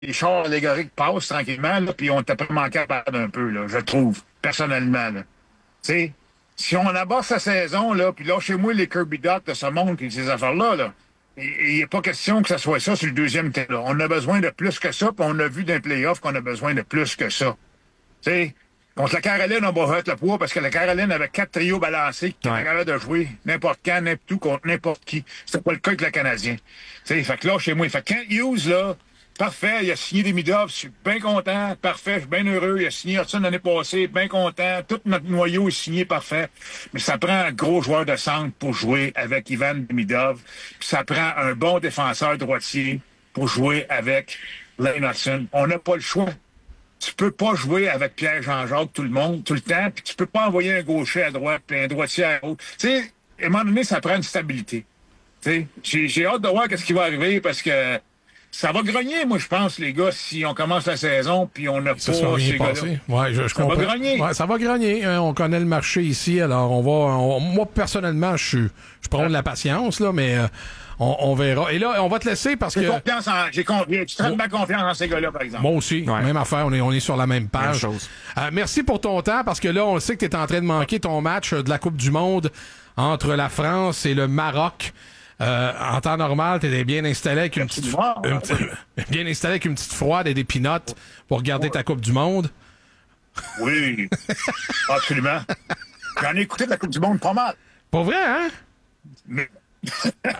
les chars allégoriques passent tranquillement, là, puis on t'a pas manqué à perdre un peu, là, je trouve, personnellement. Là. Tu sais, si on abat sa saison, là, puis là, chez moi, les Kirby Dots de ce monde et ces affaires-là, là, il n'est pas question que ça soit ça sur le deuxième terrain. Là. On a besoin de plus que ça, puis on a vu dans les playoffs qu'on a besoin de plus que ça. Tu sais, contre la Caroline, on va remettre le poids parce que la Caroline avait 4 trios balancés qui étaient capables de jouer n'importe quand, n'importe où, contre n'importe qui. C'était pas le cas avec le Canadien. Tu sais, fait que là, chez moi, fait que Kent Hughes, là, parfait, il a signé des mid-offs, je suis bien content, parfait, je suis bien heureux. Il a signé Hudson l'année passée, bien content. Tout notre noyau est signé, parfait. Mais ça prend un gros joueur de centre pour jouer avec Ivan Demidov. Puis ça prend un bon défenseur droitier pour jouer avec Lane Hudson. On n'a pas le choix. Tu peux pas jouer avec Pierre Jean-Jacques tout le monde, tout le temps, puis tu peux pas envoyer un gaucher à droite puis un droitier à l'autre. Tu sais, à un moment donné, ça prend une stabilité. Tu sais, j'ai hâte de voir ce qui va arriver parce que ça va grogner, moi, je pense, les gars, si on commence la saison puis on n'a pas ces gars-là. Ouais, je comprends. Ça va grogner. Ouais, ça va grogner. On connaît le marché ici, alors moi, personnellement, je prends de la patience, là, mais on verra. Et là, on va te laisser parce que... J'ai extrêmement confiance en ces gars-là, par exemple. Moi aussi. Ouais. Même affaire. On est sur la même page. Même chose. Merci pour ton temps parce que là, on sait que tu es en train de manquer ton match de la Coupe du Monde entre la France et le Maroc. En temps normal, t'étais bien installé avec une petite froide et des pinottes pour regarder ta Coupe du Monde. Oui. Absolument. J'en ai écouté de la Coupe du Monde pas mal. Pas vrai, hein? Mais... pas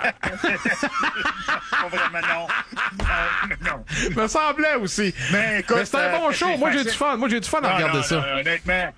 vraiment, non. Me semblait aussi. Mais écoute, c'était un bon show. Moi, j'ai du fun. À regarder ça. Honnêtement.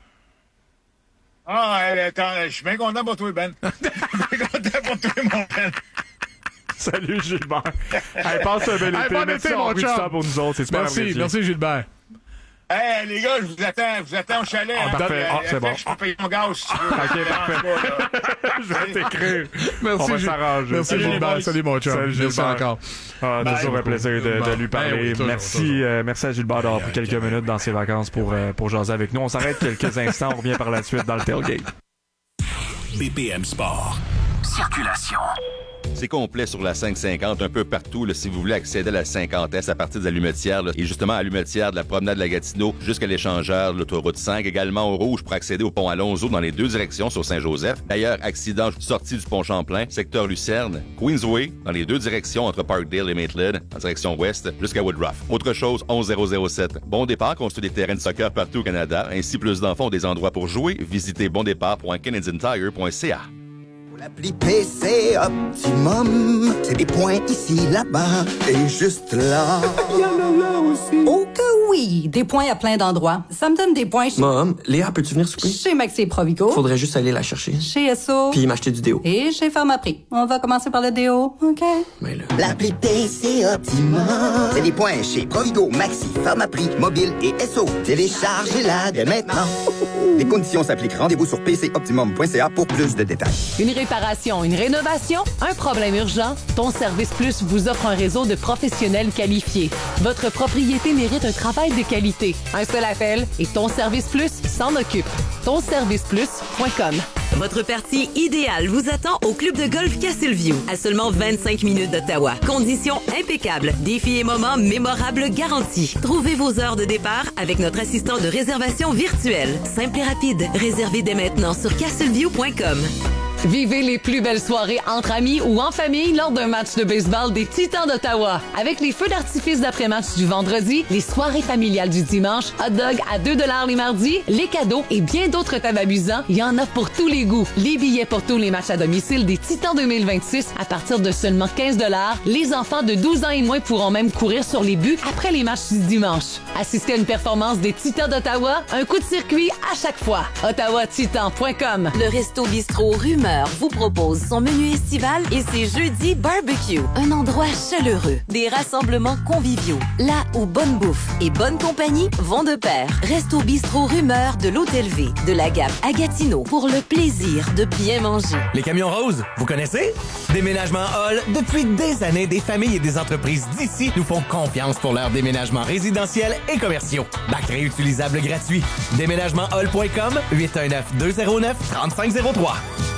Attends, je suis bien content pour toi, Ben. Je suis bien content pour toi, mon Ben. Salut, Gilbert. Hey, passe un bel été. Bon été, mon chum. Pour nous autres. C'est super apprécié. Merci, Gilbert. Hey, les gars, je vous attends au chalet. Parfait. C'est bon. Je peux payer mon gaz, si tu veux. OK, parfait. Je vais t'écrire. Merci, on va s'arranger. Merci, Gilbert. Salut, mon chum. Salut, merci encore. Toujours un plaisir de lui parler. Merci à Gilbert d'avoir pris quelques minutes dans ses vacances pour jaser avec nous. On s'arrête quelques instants. On revient par la suite dans le tailgate. BPM Sport. Circulation. C'est complet sur la 550 un peu partout là, si vous voulez accéder à la 50S à partir de l'Allumetière. Et justement, à l'Allumetière, de la promenade de la Gatineau jusqu'à l'échangeur de l'autoroute 5, également au rouge pour accéder au pont Alonso dans les deux directions sur Saint-Joseph. D'ailleurs, accident sortie du pont Champlain, secteur Lucerne, Queensway, dans les deux directions entre Parkdale et Maitland, en direction ouest, jusqu'à Woodruff. Autre chose, 11007. Bon départ, construit des terrains de soccer partout au Canada. Ainsi, plus d'enfants ont des endroits pour jouer. Visitez bondépart.canadiantire.ca. L'appli PC Optimum, c'est des points ici, là-bas et juste là. Il y en a là aussi. Oh que oui, des points à plein d'endroits. Ça me donne des points chez... Mom, Léa, peux-tu venir souper? Chez Maxi Provigo. Faudrait juste aller la chercher. Chez Esso. Puis m'acheter du déo. Et chez Pharmaprix. On va commencer par le déo, OK? Mais là... L'appli PC Optimum, c'est des points chez Provigo, Maxi, Pharmaprix, Mobile et Esso. Téléchargez-la dès maintenant. Les conditions s'appliquent. Rendez-vous sur pcoptimum.ca pour plus de détails. Une réparation, une rénovation, un problème urgent? Ton Service Plus vous offre un réseau de professionnels qualifiés. Votre propriété mérite un travail de qualité. Un seul appel et Ton Service Plus s'en occupe. TonServicePlus.com. Votre partie idéale vous attend au club de golf Castleview, à seulement 25 minutes d'Ottawa. Conditions impeccables, défis et moments mémorables garantis. Trouvez vos heures de départ avec notre assistant de réservation virtuelle. Simple et rapide. Réservez dès maintenant sur castleview.com. Vivez les plus belles soirées entre amis ou en famille lors d'un match de baseball des Titans d'Ottawa. Avec les feux d'artifice d'après-match du vendredi, les soirées familiales du dimanche, hot dog à 2$ les mardis, les cadeaux et bien d'autres tables amusants, il y en a pour tous les goûts. Les billets pour tous les matchs à domicile des Titans 2026 à partir de seulement 15$. Les enfants de 12 ans et moins pourront même courir sur les buts après les matchs du dimanche. Assistez à une performance des Titans d'Ottawa, un coup de circuit à chaque fois. OttawaTitan.com. Le Resto Bistrot Rumeur vous propose son menu estival et ses jeudis barbecue. Un endroit chaleureux, des rassemblements conviviaux, là où bonne bouffe et bonne compagnie vont de pair. Resto Bistrot Rumeur de l'Hôtel V, de la Gap à Gatineau, pour le plaisir de bien manger. Les camions roses, vous connaissez? Déménagement Hall, depuis des années, des familles et des entreprises d'ici nous font confiance pour leurs déménagements résidentiels et commerciaux. Bac réutilisable gratuit. Déménagementhall.com, 819-209-3503.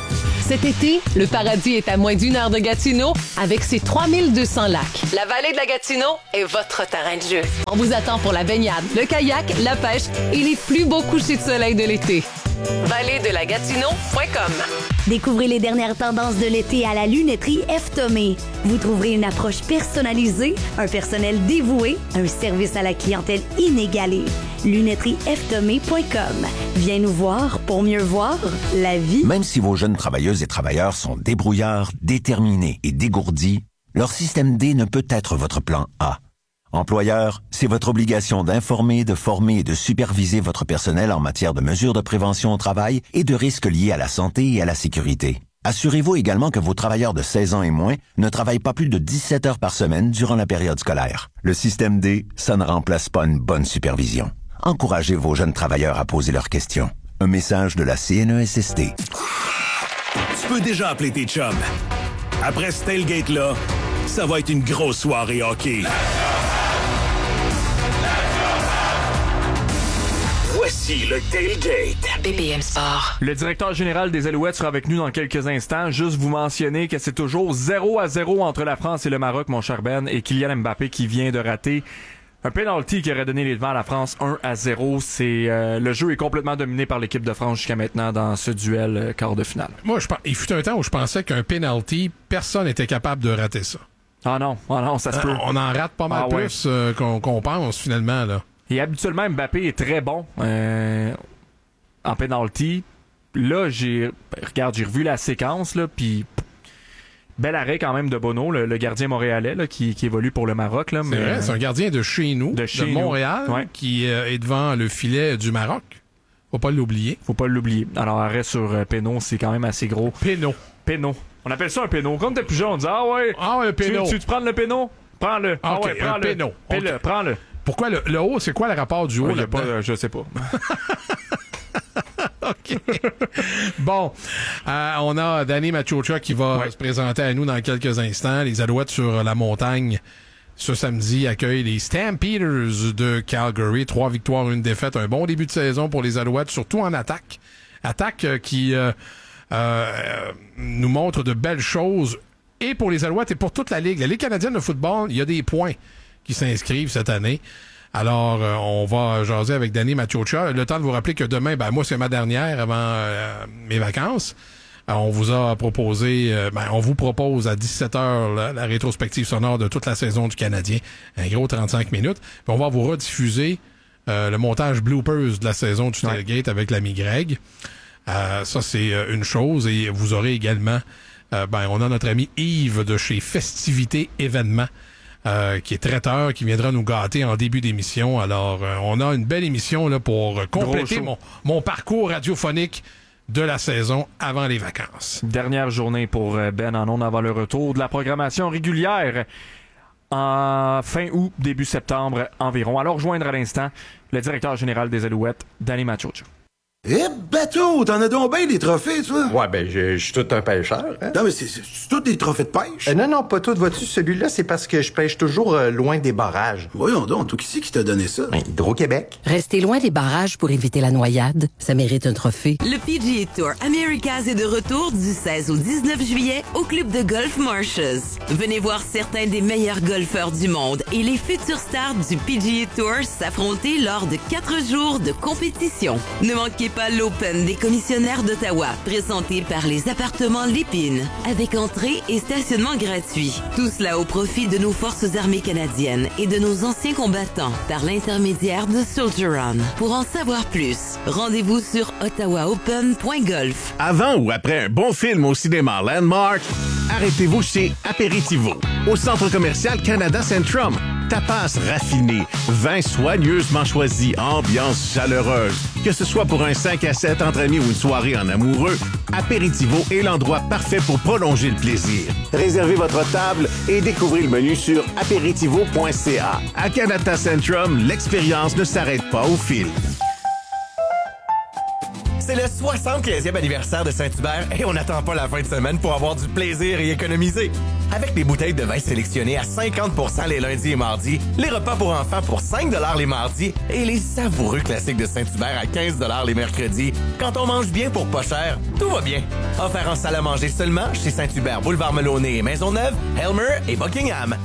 Cet été, le paradis est à moins d'1 heure de Gatineau avec ses 3200 lacs. La vallée de la Gatineau est votre terrain de jeu. On vous attend pour la baignade, le kayak, la pêche et les plus beaux couchers de soleil de l'été. valleedelagatineau.com. Découvrez les dernières tendances de l'été à la lunetterie F-Tomé. Vous trouverez une approche personnalisée, un personnel dévoué, un service à la clientèle inégalé. lunetterieftomé.com. Viens nous voir pour mieux voir la vie. Même si vos jeunes travailleuses et travailleurs sont débrouillards, déterminés et dégourdis, leur système D ne peut être votre plan A. Employeur, c'est votre obligation d'informer, de former et de superviser votre personnel en matière de mesures de prévention au travail et de risques liés à la santé et à la sécurité. Assurez-vous également que vos travailleurs de 16 ans et moins ne travaillent pas plus de 17 heures par semaine durant la période scolaire. Le système D, ça ne remplace pas une bonne supervision. Encouragez vos jeunes travailleurs à poser leurs questions. Un message de la CNESST. Tu peux déjà appeler tes chums. Après ce tailgate-là, ça va être une grosse soirée hockey. Voici le tailgate. BPM Sport. Le directeur général des Alouettes sera avec nous dans quelques instants. Juste vous mentionner que c'est toujours 0-0 entre la France et le Maroc, mon cher Ben, et Kylian Mbappé qui vient de rater un penalty qui aurait donné les devants à la France 1-0. Le jeu est complètement dominé par l'équipe de France jusqu'à maintenant dans ce duel quart de finale. Moi, il fut un temps où je pensais qu'un penalty, personne n'était capable de rater ça. Ah non, ça se peut. On en rate pas mal plus qu'on pense finalement, là. Et habituellement, Mbappé est très bon en penalty. Là, j'ai revu la séquence, là, puis bel arrêt quand même de Bono, le gardien montréalais là, qui évolue pour le Maroc. Là, c'est vrai, c'est un gardien de chez nous, de Montréal, qui est devant le filet du Maroc. Faut pas l'oublier. Alors, arrêt sur Pénaud, c'est quand même assez gros. Pénaud. On appelle ça un Pénaud. Quand t'es plus jeune, on dit un Pénaud. Tu prends le Pénaud? Prends-le. Un Pénaud. Prends-le. Pourquoi le haut? C'est quoi le rapport du haut? Je sais pas. OK. Bon, on a Danny Machocha qui va se présenter à nous dans quelques instants. Les Alouettes sur la montagne ce samedi accueillent les Stampeders de Calgary. 3 victoires, 1 défaite. Un bon début de saison pour les Alouettes, surtout en attaque. Attaque qui nous montre de belles choses. Et pour les Alouettes et pour toute la Ligue. La Ligue canadienne de football, il y a des points qui s'inscrivent cette année. Alors, on va jaser avec Danny Machocha. Le temps de vous rappeler que demain, moi, c'est ma dernière avant mes vacances. On vous a proposé, on vous propose à 17h la rétrospective sonore de toute la saison du Canadien. Un gros 35 minutes. Puis on va vous rediffuser le montage bloopers de la saison du Tailgate avec l'ami Greg. Ça, c'est une chose. Et vous aurez également, on a notre ami Yves de chez Festivités Événements. Qui est traiteur, qui viendra nous gâter en début d'émission. Alors, on a une belle émission là pour compléter mon parcours radiophonique de la saison avant les vacances. Dernière journée pour Ben en ondes avant le retour de la programmation régulière en fin août, début septembre environ. Alors, rejoindre à l'instant le directeur général des Alouettes, Danny Machocha. Bateau, t'en as donc bien des trophées, toi? Ouais, je suis tout un pêcheur. Hein? Non, mais c'est tous des trophées de pêche? Non, pas tout. Vois-tu, celui-là, c'est parce que je pêche toujours loin des barrages. Voyons donc, tout qui t'a donné ça? Hydro-Québec. Rester loin des barrages pour éviter la noyade, ça mérite un trophée. Le PGA Tour Americas est de retour du 16 au 19 juillet au club de golf Marshes. Venez voir certains des meilleurs golfeurs du monde et les futures stars du PGA Tour s'affronter lors de 4 jours de compétition. Ne manquez pas l'Open des commissionnaires d'Ottawa, présenté par les appartements Lépine, avec entrée et stationnement gratuit. Tout cela au profit de nos forces armées canadiennes et de nos anciens combattants, par l'intermédiaire de Soldieron. Pour en savoir plus, rendez-vous sur ottawaopen.golf. Avant ou après un bon film au cinéma Landmark, arrêtez-vous chez Aperitivo, au centre commercial Canada Centrum. Tapas raffiné, vin soigneusement choisi, ambiance chaleureuse. Que ce soit pour un 5 à 7 entre amis ou une soirée en amoureux, Aperitivo est l'endroit parfait pour prolonger le plaisir. Réservez votre table et découvrez le menu sur aperitivo.ca. À Canada Centrum, l'expérience ne s'arrête pas au fil. C'est le 75e anniversaire de Saint-Hubert et on n'attend pas la fin de semaine pour avoir du plaisir et économiser. Avec des bouteilles de vin sélectionnées à 50% les lundis et mardis, les repas pour enfants pour 5 $ les mardis et les savoureux classiques de Saint-Hubert à 15 $ les mercredis. Quand on mange bien pour pas cher, tout va bien. Offert en salle à manger seulement chez Saint-Hubert, Boulevard Melonnet et Maisonneuve, Elmer et Buckingham.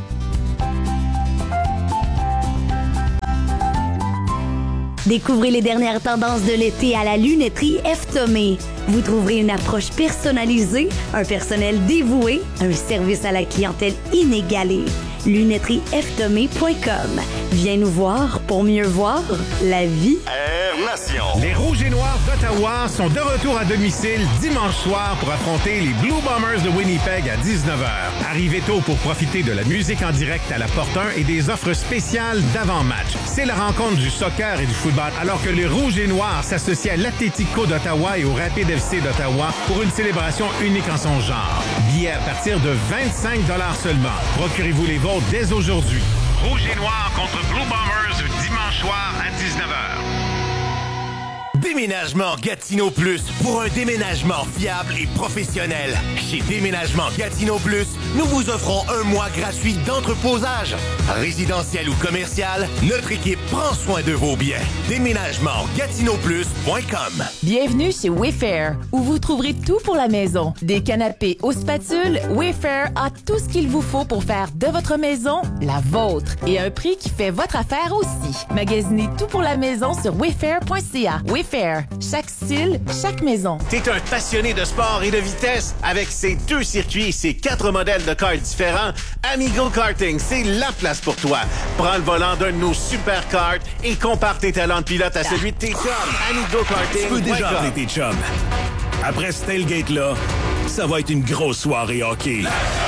Découvrez les dernières tendances de l'été à la lunetterie F. Thomé. Vous trouverez une approche personnalisée, un personnel dévoué, un service à la clientèle inégalé. lunetteriefthomé.com. Viens nous voir pour mieux voir la vie. Air Nation. Les Rouges et Noirs d'Ottawa sont de retour à domicile dimanche soir pour affronter les Blue Bombers de Winnipeg à 19h. Arrivez tôt pour profiter de la musique en direct à la Porte 1 et des offres spéciales d'avant-match. C'est la rencontre du soccer et du football, alors que les Rouges et Noirs s'associent à l'Atlético d'Ottawa et au Rapid FC d'Ottawa pour une célébration unique en son genre. Billets à partir de 25 $ seulement. Procurez-vous les vôtres dès aujourd'hui. Rouge et Noir contre Blue Bombers dimanche soir à 19h. Déménagement Gatineau Plus pour un déménagement fiable et professionnel. Chez Déménagement Gatineau Plus, nous vous offrons un mois gratuit d'entreposage. Résidentiel ou commercial, notre équipe prend soin de vos biens. Déménagement-gatineauplus.com. Bienvenue chez Wayfair, où vous trouverez tout pour la maison. Des canapés aux spatules, Wayfair a tout ce qu'il vous faut pour faire de votre maison la vôtre. Et un prix qui fait votre affaire aussi. Magasinez tout pour la maison sur wayfair.ca. Wayfair, chaque style, chaque maison. T'es un passionné de sport et de vitesse? Avec ses 2 circuits et ses 4 modèles de cars différents, Amigo Karting, c'est la place pour toi. Prends le volant d'un de nos super karts et compare tes talents de pilote à celui de tes chums. Amigo Karting. Tu peux déjà appeler tes chums. Après ce tailgate-là, ça va être une grosse soirée hockey.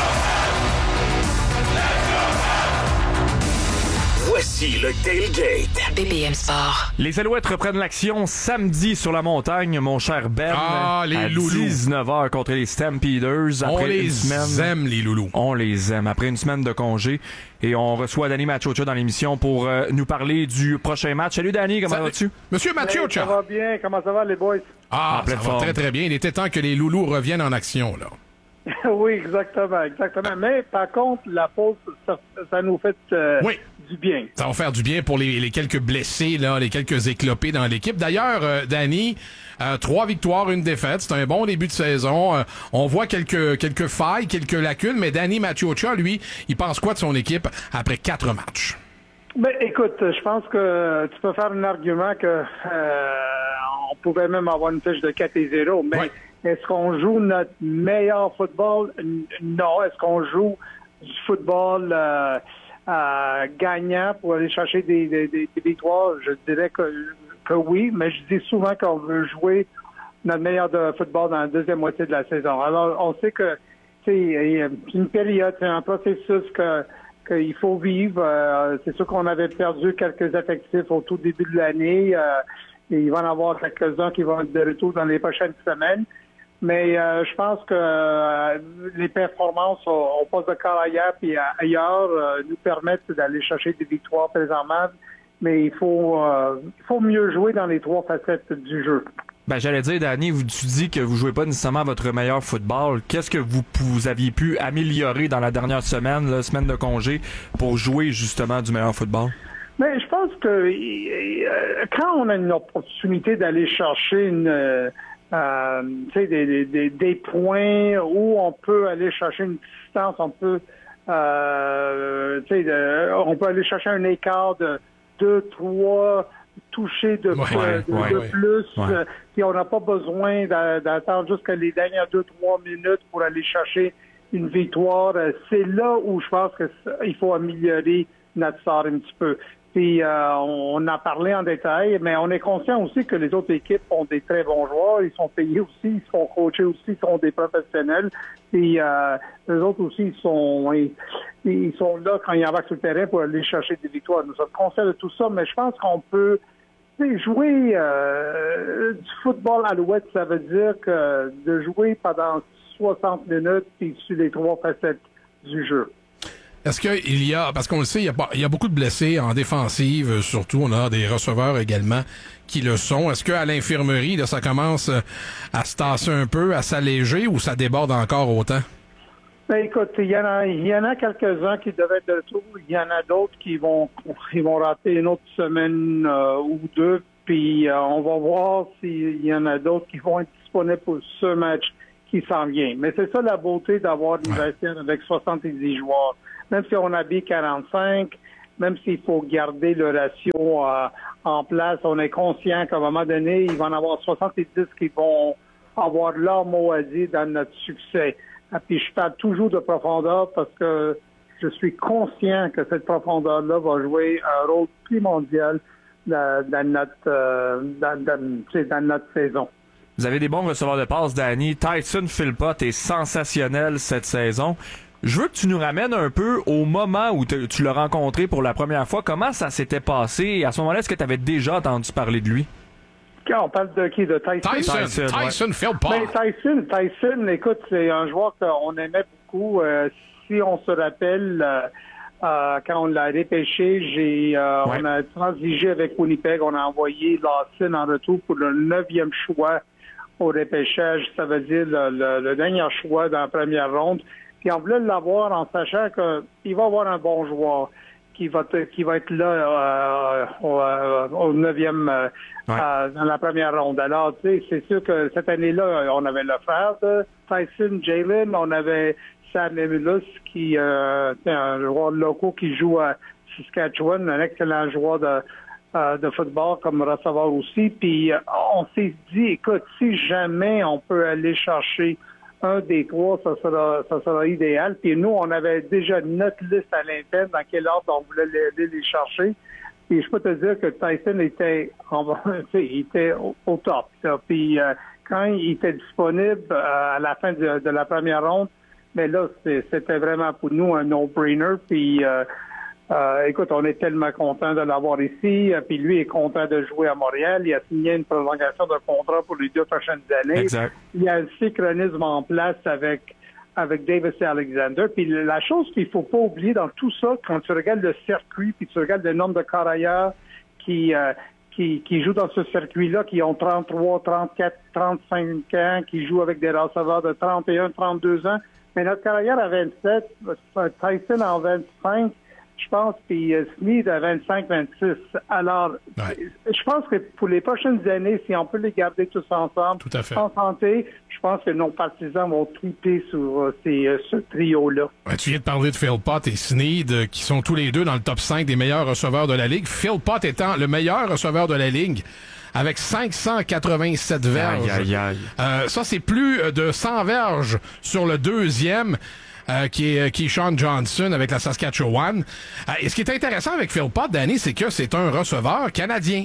Voici le tailgate. BPM Sport. Les Alouettes reprennent l'action samedi sur la montagne, mon cher Ben. Ah, les à loulous. 19h contre les Stampeders. On Après les une semaine, aime, les loulous. On les aime. Après une semaine de congé. Et on reçoit Danny Machocha dans l'émission pour nous parler du prochain match. Salut Danny, comment vas-tu? Monsieur Machocha. Ça va bien, comment ça va les boys? Ah, ça va très très bien. Il était temps que les loulous reviennent en action, là. Oui, exactement. Mais par contre, la pause, ça nous fait du bien. Ça va faire du bien pour les quelques blessés, là, les quelques éclopés dans l'équipe. D'ailleurs, Danny, 3 victoires, 1 défaite. C'est un bon début de saison. On voit quelques failles, quelques lacunes, mais Danny Machocha, lui, il pense quoi de son équipe après 4 matchs? Ben, écoute, je pense que tu peux faire un argument que on pouvait même avoir une fiche de 4-0, mais est-ce qu'on joue notre meilleur football? Non. Est-ce qu'on joue du football gagnant pour aller chercher des victoires? Je dirais que oui, mais je dis souvent qu'on veut jouer notre meilleur de football dans la deuxième moitié de la saison. Alors, on sait que c'est une période, c'est un processus qu'il faut vivre. C'est sûr qu'on avait perdu quelques effectifs au tout début de l'année. Et il va en avoir quelques-uns qui vont être de retour dans les prochaines semaines. Mais je pense que les performances au poste de carrière et ailleurs nous permettent d'aller chercher des victoires présentement. Mais il faut mieux jouer dans les 3 facettes du jeu. Ben, j'allais dire, Danny, tu dis que vous jouez pas nécessairement votre meilleur football. Qu'est-ce que vous aviez pu améliorer dans la dernière semaine, semaine de congé, pour jouer justement du meilleur football? Mais je pense que quand on a une opportunité d'aller chercher des points où on peut aller chercher une distance, on peut aller chercher un écart de 2-3 touchés de plus, puis on n'a pas besoin d'attendre jusqu'à les dernières 2-3 minutes pour aller chercher une victoire. C'est là où je pense qu'il faut améliorer notre sort un petit peu. Puis on en parlait en détail, mais on est conscient aussi que les autres équipes ont des très bons joueurs, ils sont payés aussi, ils sont coachés aussi, ils sont des professionnels. Puis les autres aussi, ils sont là quand ils embarquent sur le terrain pour aller chercher des victoires. Nous sommes conscients de tout ça, mais je pense qu'on peut jouer du football alouette, ça veut dire que de jouer pendant 60 minutes puis sur les 3 facettes du jeu. Est-ce qu'il y a, parce qu'on le sait, il y a beaucoup de blessés en défensive, surtout on a des receveurs également qui le sont. Est-ce qu'à l'infirmerie, là, ça commence à se tasser un peu, à s'alléger ou ça déborde encore autant? Ben, écoute, il y en a quelques-uns qui devaient être de retour. Il y en a d'autres qui vont rater une autre semaine ou deux. Puis on va voir s'il y en a d'autres qui vont être disponibles pour ce match qui s'en vient. Mais c'est ça la beauté d'avoir une vestiaire avec 70 joueurs. Même si on habille 45, même s'il faut garder le ratio en place, on est conscient qu'à un moment donné, il va en avoir 70 qui vont avoir leur mot à dire dans notre succès. Et puis je parle toujours de profondeur parce que je suis conscient que cette profondeur-là va jouer un rôle primordial dans notre saison. Vous avez des bons receveurs de passe, Danny. Tyson Philpott est sensationnel cette saison. Je veux que tu nous ramènes un peu au moment où tu l'as rencontré pour la première fois. Comment ça s'était passé? À ce moment-là, est-ce que tu avais déjà entendu parler de lui? Quand on parle de qui? De Tyson? Tyson Philpott. Ben, Tyson, écoute, c'est un joueur qu'on aimait beaucoup. Si on se rappelle, quand on l'a repêché, on a transigé avec Winnipeg. On a envoyé Lawson en retour pour le 9e choix au repêchage. Ça veut dire le dernier choix dans la première ronde. Puis on voulait l'avoir en sachant qu'il va avoir un bon joueur qui va être là au 9e dans la première ronde. Alors, tu sais, c'est sûr que cette année-là, on avait le frère de Tyson, Jalen, on avait Sam Emilus, qui est un joueur local qui joue à Saskatchewan, un excellent joueur de football comme receveur aussi. Puis on s'est dit, écoute, si jamais on peut aller chercher un des trois, ça sera idéal. Puis nous, on avait déjà notre liste à l'interne dans quel ordre on voulait les chercher. Puis je peux te dire que Tyson était au top. Puis quand il était disponible à la fin de la première ronde, mais là, c'était vraiment pour nous un no-brainer. Puis écoute, on est tellement content de l'avoir ici. Puis lui est content de jouer à Montréal. Il a signé une prolongation de contrat pour les 2 prochaines années. Exact. Il y a un synchronisme en place avec Davis et Alexander. Puis la chose qu'il faut pas oublier dans tout ça, quand tu regardes le circuit, puis tu regardes le nombre de carrières qui jouent dans ce circuit-là, qui ont 33, 34, 35 ans, qui jouent avec des receveurs de 31, 32 ans. Mais notre carrière à 27, Tyson en 25, je pense, puis Smith à 25-26. Alors, je pense que pour les prochaines années, si on peut les garder tous ensemble, en santé, je pense que nos partisans vont triper sur ce trio-là. Ouais, tu viens de parler de Philpott et Snead, qui sont tous les deux dans le top 5 des meilleurs receveurs de la Ligue. Philpott étant le meilleur receveur de la Ligue, avec 587 verges. Aïe, aïe, aïe. Ça, c'est plus de 100 verges sur le deuxième. Qui est Sean Johnson avec la Saskatchewan. Et ce qui est intéressant avec Philpott, Danny, c'est que c'est un receveur canadien.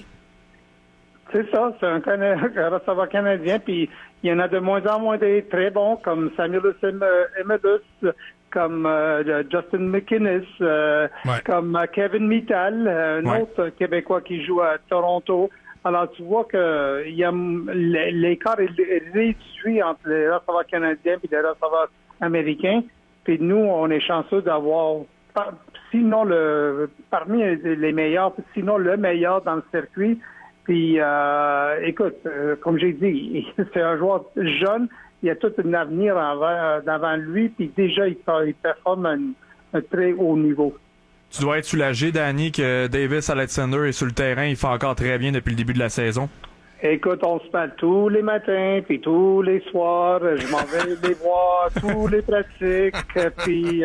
C'est ça, c'est un receveur canadien, puis il y en a de moins en moins des très bons, comme Samuel Emilus, comme Justin McInnes, comme Kevin Mittal, un autre Québécois qui joue à Toronto. Alors, tu vois que il y a l'écart est réduit entre les receveurs canadiens et les receveurs américains. Puis nous, on est chanceux d'avoir, sinon parmi les meilleurs, sinon le meilleur dans le circuit. Puis, écoute, comme j'ai dit, c'est un joueur jeune. Il a tout un avenir devant lui. Puis déjà, il performe à un très haut niveau. Tu dois être soulagé, Danny, que Davis Alexander est sur le terrain. Il fait encore très bien depuis le début de la saison. Écoute, on se parle tous les matins, puis tous les soirs. Je m'en vais les voir, tous les pratiques. Puis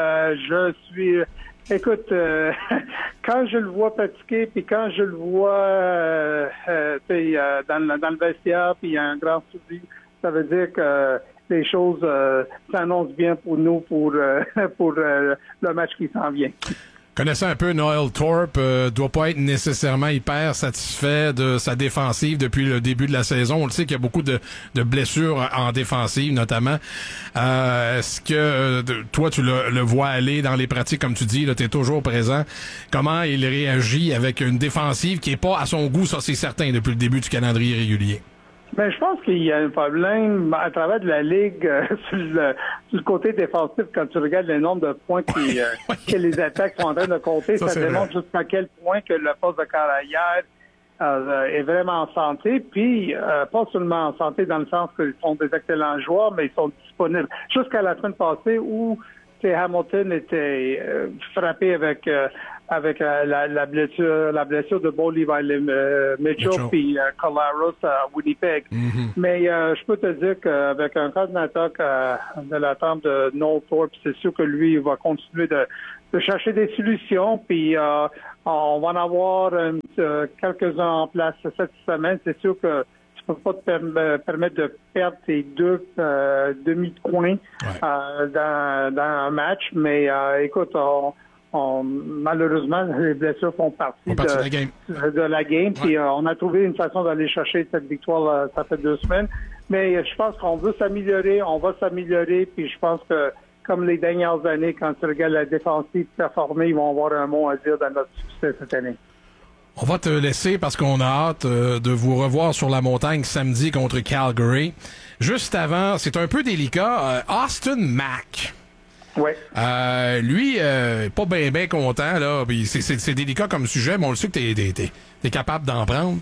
je suis... Écoute, quand je le vois pratiquer, puis quand je le vois dans le vestiaire, puis il y a un grand suivi, ça veut dire que les choses s'annoncent bien pour nous pour le match qui s'en vient. Connaissant un peu Noel Thorpe, doit pas être nécessairement hyper satisfait de sa défensive depuis le début de la saison. On le sait qu'il y a beaucoup de blessures en défensive, notamment. Est-ce que toi, tu le vois aller dans les pratiques, comme tu dis, là, t'es toujours présent. Comment il réagit avec une défensive qui est pas à son goût, ça c'est certain, depuis le début du calendrier régulier? Mais je pense qu'il y a un problème à travers de la Ligue sur le côté défensif quand tu regardes le nombre de points que les attaques sont en train de compter. Ça démontre jusqu'à quel point que le poste de carrière est vraiment en santé. Puis, pas seulement en santé dans le sens qu'ils sont des excellents joueurs, mais ils sont disponibles. Jusqu'à la semaine passée où Hamilton était frappé avec la blessure de Bo Levi Mitchell puis Colaros à Winnipeg. Mais je peux te dire qu'avec un coordinateur de la tente de Noel Thorpe, c'est sûr que lui il va continuer de chercher des solutions. Puis on va en avoir quelques-uns en place cette semaine. C'est sûr que tu peux pas te permettre de perdre tes deux demi-coins dans un match. Mais écoute, malheureusement, les blessures font partie de la game. Puis on a trouvé une façon d'aller chercher cette victoire, ça fait 2 semaines. Mais je pense qu'on veut s'améliorer, on va s'améliorer. Puis je pense que, comme les dernières années, quand tu regardes la défensive performer, ils vont avoir un mot à dire dans notre succès cette année. On va te laisser parce qu'on a hâte de vous revoir sur la montagne samedi contre Calgary. Juste avant, c'est un peu délicat, Austin Mack. Ouais. Lui, pas bien content, là. Puis c'est délicat comme sujet, mais on le sait que t'es capable d'en prendre.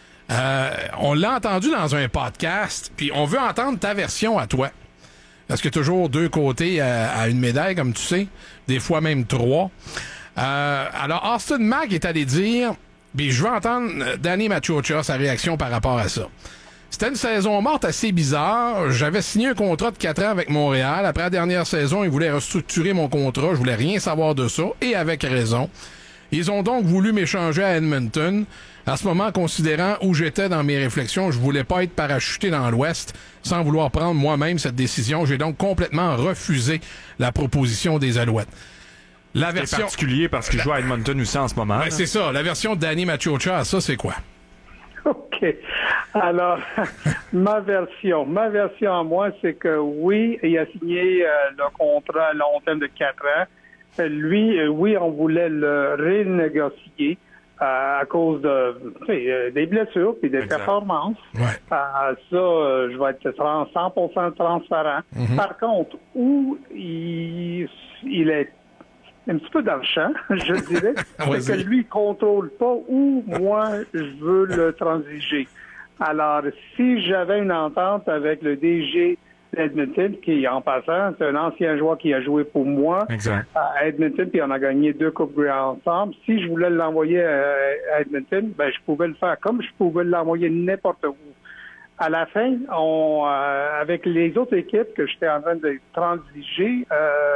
On l'a entendu dans un podcast, puis on veut entendre ta version à toi. Parce qu'il y a toujours 2 côtés à une médaille, comme tu sais. Des fois même 3. Alors, Austin Mack est allé dire, puis je veux entendre Danny Machocha, sa réaction par rapport à ça. C'était une saison morte assez bizarre. J'avais signé un contrat de 4 ans avec Montréal. Après la dernière saison, ils voulaient restructurer mon contrat. Je voulais rien savoir de ça, et avec raison. Ils ont donc voulu m'échanger à Edmonton. À ce moment, considérant où j'étais dans mes réflexions, je voulais pas être parachuté dans l'Ouest sans vouloir prendre moi-même cette décision. J'ai donc complètement refusé la proposition des Alouettes. La version particulier parce qu'il joue à Edmonton aussi en ce moment. Ben, c'est ça. La version de Danny Machocha, ça, c'est quoi? OK. Alors, ma version à moi, c'est que oui, il a signé le contrat à long terme de 4 ans. Lui, oui, on voulait le renégocier à cause des blessures puis des performances. Ouais. Ça, je vais être 100% transparent. Par contre, où il est un petit peu dans le champ, je dirais, c'est que lui, il contrôle pas où moi, je veux le transiger. Alors, si j'avais une entente avec le DG d'Edmonton, qui, en passant, c'est un ancien joueur qui a joué pour moi à Edmonton, puis on a gagné 2 Coupes Grey ensemble. Si je voulais l'envoyer à Edmonton, ben je pouvais le faire comme je pouvais l'envoyer n'importe où. À la fin, avec les autres équipes que j'étais en train de transiger,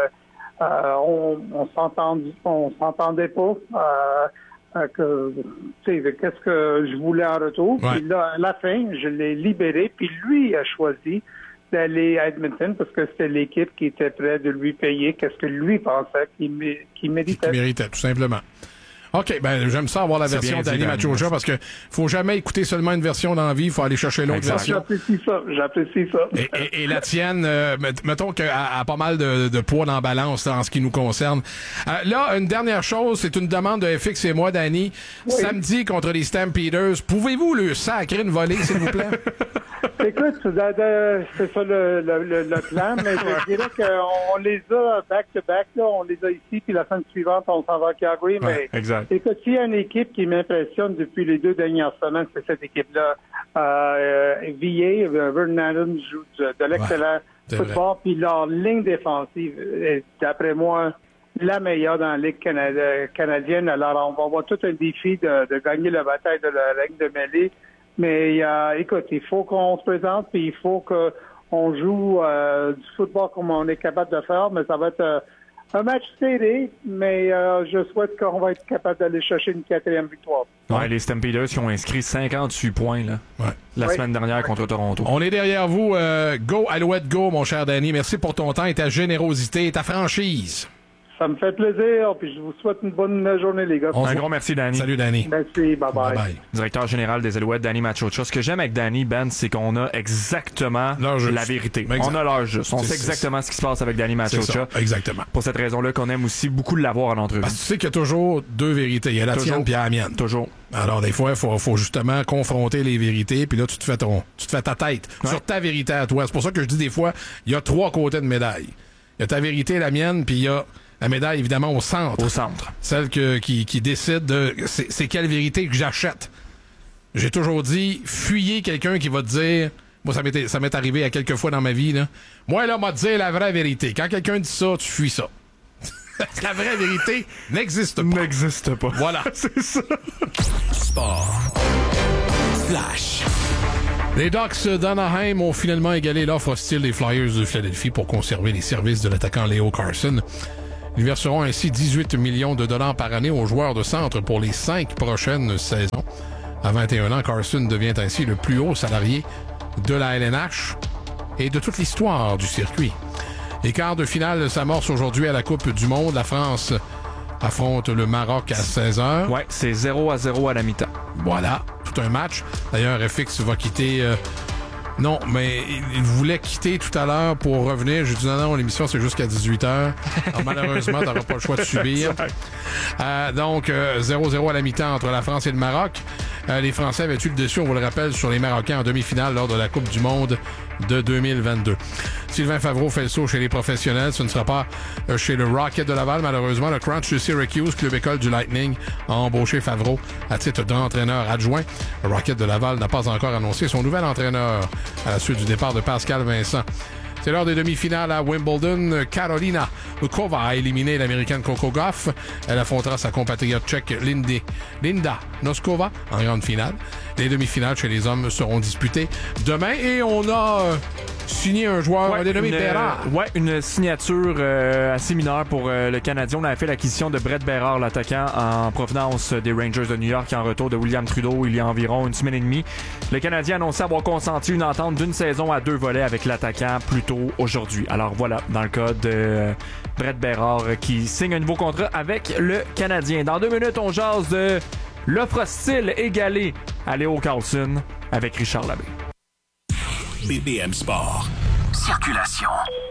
on s'entendait pas qu'est-ce que je voulais en retour. Puis là, à la fin, je l'ai libéré, puis lui a choisi d'aller à Edmonton parce que c'était l'équipe qui était prête de lui payer qu'est-ce que lui pensait qu'il méritait. Qu'il méritait, tout simplement. OK, ben j'aime ça avoir la version d'Danny Machocha parce que faut jamais écouter seulement une version dans la vie, il faut aller chercher l'autre version. J'apprécie ça. Et la tienne, mettons qu'elle a pas mal de poids dans la balance là, en ce qui nous concerne. Là, une dernière chose, c'est une demande de FX et moi, Danny. Oui. Samedi contre les Stampeders, pouvez-vous le sacrer une volée, s'il vous plaît? Écoute, c'est ça le plan, mais je dirais qu'on les a back-to-back, là, on les a ici, puis la semaine suivante, on s'en va à Calgary, mais écoute, s'il y a une équipe qui m'impressionne depuis les 2 dernières semaines, c'est cette équipe-là. VA, Vernon Adams joue de l'excellent football, puis leur ligne défensive est, d'après moi, la meilleure dans la Ligue canadienne. Alors, on va avoir tout un défi de gagner la bataille de la ligne de mêlée. Mais écoute, il faut qu'on se présente, puis il faut qu'on joue du football comme on est capable de faire, mais ça va être un match serré, mais je souhaite qu'on va être capable d'aller chercher une 4e victoire. Ouais, les Stampeders qui ont inscrit 58 points là, la semaine dernière contre Toronto. On est derrière vous. Go, Alouette, go, mon cher Danny. Merci pour ton temps et ta générosité et ta franchise. Ça me fait plaisir, puis je vous souhaite une bonne journée, les gars. Un gros merci, Danny. Salut, Danny. Merci, bye-bye. Directeur général des Alouettes, Danny Machocha. Ce que j'aime avec Danny, Ben, c'est qu'on a exactement la vérité. Exact. On a l'heure juste. On sait exactement ce qui se passe avec Danny Machocha. Exactement. Pour cette raison-là qu'on aime aussi beaucoup l'avoir en entrevue. Parce que tu sais qu'il y a toujours deux vérités. Il y a la tienne puis la mienne. Toujours. Alors, des fois, il faut justement confronter les vérités, puis là, tu te fais ta tête sur ta vérité à toi. C'est pour ça que je dis des fois, il y a 3 côtés de médaille. Il y a ta vérité, la mienne, puis il y a la médaille, évidemment, au centre. Au centre. Celle qui décide de c'est quelle vérité que j'achète. J'ai toujours dit, fuyez quelqu'un qui va te dire... Moi, ça m'est arrivé à quelques fois dans ma vie, là. Moi, là, m'a dit la vraie vérité. Quand quelqu'un dit ça, tu fuis ça. La vraie vérité n'existe pas. N'existe pas. Voilà. C'est ça. Sport. Flash. Les Ducks d'Anaheim ont finalement égalé l'offre hostile des Flyers de Philadelphie pour conserver les services de l'attaquant Leo Carlsson. Ils verseront ainsi 18 millions de dollars par année aux joueurs de centre pour les 5 prochaines saisons. À 21 ans, Carlsson devient ainsi le plus haut salarié de la LNH et de toute l'histoire du circuit. Les quarts de finale s'amorcent aujourd'hui à la Coupe du Monde. La France affronte le Maroc à 16h. Ouais, c'est 0-0 à la mi-temps. Voilà, tout un match. D'ailleurs, FX va quitter... Non, mais il voulait quitter tout à l'heure pour revenir. J'ai dit non, l'émission c'est jusqu'à 18h. Alors, malheureusement, t'auras pas le choix de subir. Donc, 0-0 à la mi-temps entre la France et le Maroc. Les Français avaient eu le dessus, on vous le rappelle, sur les Marocains en demi-finale lors de la Coupe du Monde de 2022. Sylvain Favreau fait le saut chez les professionnels. Ce ne sera pas chez le Rocket de Laval. Malheureusement, le Crunch de Syracuse, club école du Lightning, a embauché Favreau à titre d'entraîneur adjoint. Le Rocket de Laval n'a pas encore annoncé son nouvel entraîneur à la suite du départ de Pascal Vincent. C'est l'heure des demi-finales à Wimbledon. Karolina Muchova a éliminé l'Américaine Coco Gauff. Elle affrontera sa compatriote tchèque Linda Noskova en grande finale. Les demi-finales chez les hommes seront disputées demain et on a signé un joueur dénommé Bérard. Une signature assez mineure pour le Canadien. On avait fait l'acquisition de Brett Bérard, l'attaquant en provenance des Rangers de New York en retour de William Trudeau il y a environ une semaine et demie. Le Canadien a annoncé avoir consenti une entente d'une saison à 2 volets avec l'attaquant plus tôt aujourd'hui. Alors voilà, dans le cas de Brett Bérard qui signe un nouveau contrat avec le Canadien. Dans 2 minutes, on jase de l'offre hostile égalée à Leo Carlsson avec Richard Labbé. BPM Sport. Circulation.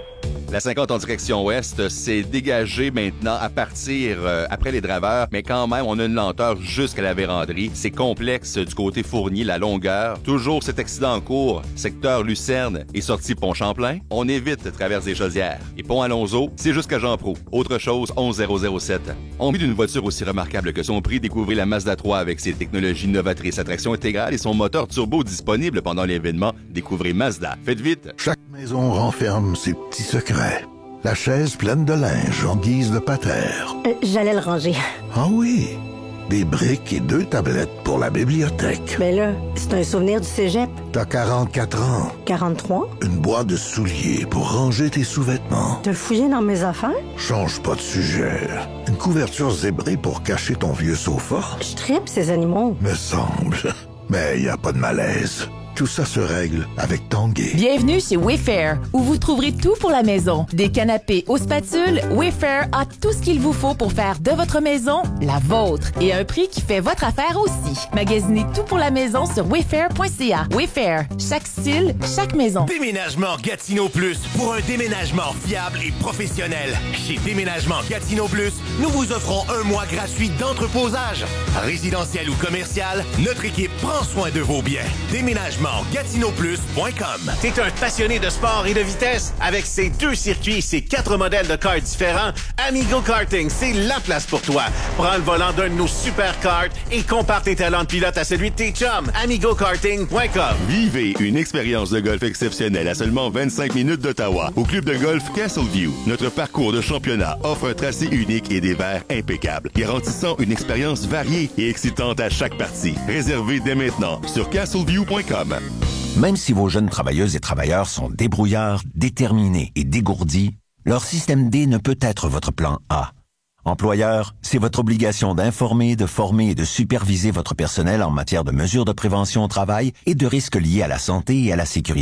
La 50 en direction ouest s'est dégagée maintenant à partir après les draveurs, mais quand même, on a une lenteur jusqu'à la véranderie. C'est complexe du côté Fournier, la longueur. Toujours cet accident en cours, secteur Lucerne et sortie Pont-Champlain. On évite traverse des Chaudières. Et Pont-Alonzo, c'est jusqu'à Jean-Pro. Autre chose, 11007. En vue d'une voiture aussi remarquable que son prix, découvrez la Mazda 3 avec ses technologies novatrices, attraction intégrale et son moteur turbo disponible pendant l'événement. Découvrez Mazda. Faites vite! Chaque maison renferme ses petits secrets. La chaise pleine de linge en guise de patère. J'allais le ranger. Ah oui, des briques et 2 tablettes pour la bibliothèque. Mais là, c'est un souvenir du cégep. T'as 44 ans. 43? Une boîte de souliers pour ranger tes sous-vêtements. T'as fouillé dans mes affaires? Change pas de sujet. Une couverture zébrée pour cacher ton vieux sofa. Je tripe ces animaux. Me semble. Mais y a pas de malaise. Tout ça se règle avec Tanguay. Bienvenue chez Wayfair, où vous trouverez tout pour la maison. Des canapés aux spatules, Wayfair a tout ce qu'il vous faut pour faire de votre maison la vôtre. Et à un prix qui fait votre affaire aussi. Magasinez tout pour la maison sur wayfair.ca. Wayfair, chaque style, chaque maison. Déménagement Gatineau Plus, pour un déménagement fiable et professionnel. Chez Déménagement Gatineau Plus, nous vous offrons 1 mois gratuit d'entreposage. Résidentiel ou commercial, notre équipe prend soin de vos biens. Déménagement GatineauPlus.com. T'es un passionné de sport et de vitesse? Avec ses 2 circuits et ses 4 modèles de karts différents, Amigo Karting, c'est la place pour toi. Prends le volant d'un de nos super karts et compare tes talents de pilote à celui de tes chums. AmigoKarting.com. Vivez une expérience de golf exceptionnelle à seulement 25 minutes d'Ottawa. Au club de golf Castleview, notre parcours de championnat offre un tracé unique et des verres impeccables, garantissant une expérience variée et excitante à chaque partie. Réservez dès maintenant sur castleview.com. Même si vos jeunes travailleuses et travailleurs sont débrouillards, déterminés et dégourdis, leur système D ne peut être votre plan A. Employeur, c'est votre obligation d'informer, de former et de superviser votre personnel en matière de mesures de prévention au travail et de risques liés à la santé et à la sécurité.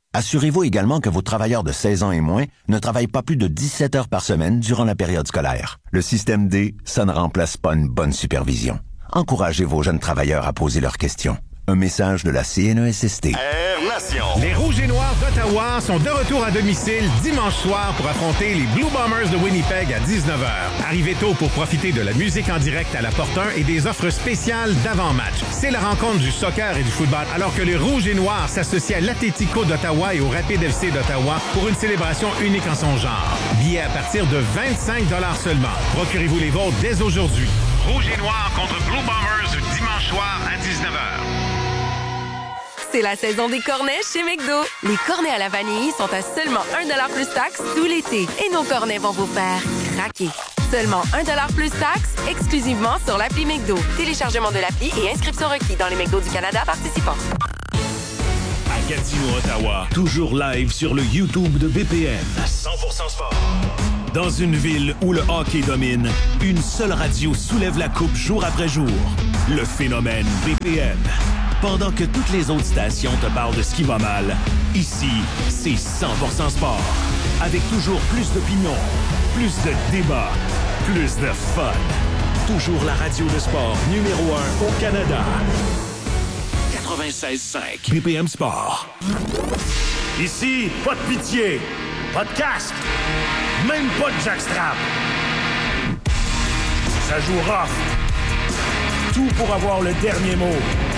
Assurez-vous également que vos travailleurs de 16 ans et moins ne travaillent pas plus de 17 heures par semaine durant la période scolaire. Le système D, ça ne remplace pas une bonne supervision. Encouragez vos jeunes travailleurs à poser leurs questions. Un message de la CNESST. Air Nation. Les Rouges et Noirs d'Ottawa sont de retour à domicile dimanche soir pour affronter les Blue Bombers de Winnipeg à 19h. Arrivez tôt pour profiter de la musique en direct à la Porte 1 et des offres spéciales d'avant-match. C'est la rencontre du soccer et du football, alors que les Rouges et Noirs s'associent à l'Atlético d'Ottawa et au Rapid FC d'Ottawa pour une célébration unique en son genre. Billets à partir de 25$ seulement. Procurez-vous les vôtres dès aujourd'hui. Rouges et Noirs contre Blue Bombers dimanche soir à 19h. C'est la saison des cornets chez McDo. Les cornets à la vanille sont à seulement 1$ plus taxes tout l'été. Et nos cornets vont vous faire craquer. Seulement 1$ plus taxes, exclusivement sur l'appli McDo. Téléchargement de l'appli et inscription requis dans les McDo du Canada participants. À Gatineau, Ottawa, toujours live sur le YouTube de BPM. 100% sport. Dans une ville où le hockey domine, une seule radio soulève la coupe jour après jour. Le phénomène BPM. Pendant que toutes les autres stations te parlent de ce qui va mal, ici, c'est 100% sport. Avec toujours plus d'opinions, plus de débats, plus de fun. Toujours la radio de sport numéro 1 au Canada. 96.5 BPM Sport. Ici, pas de pitié, pas de casque, même pas de jackstrap. Ça joue rough. Tout pour avoir le dernier mot.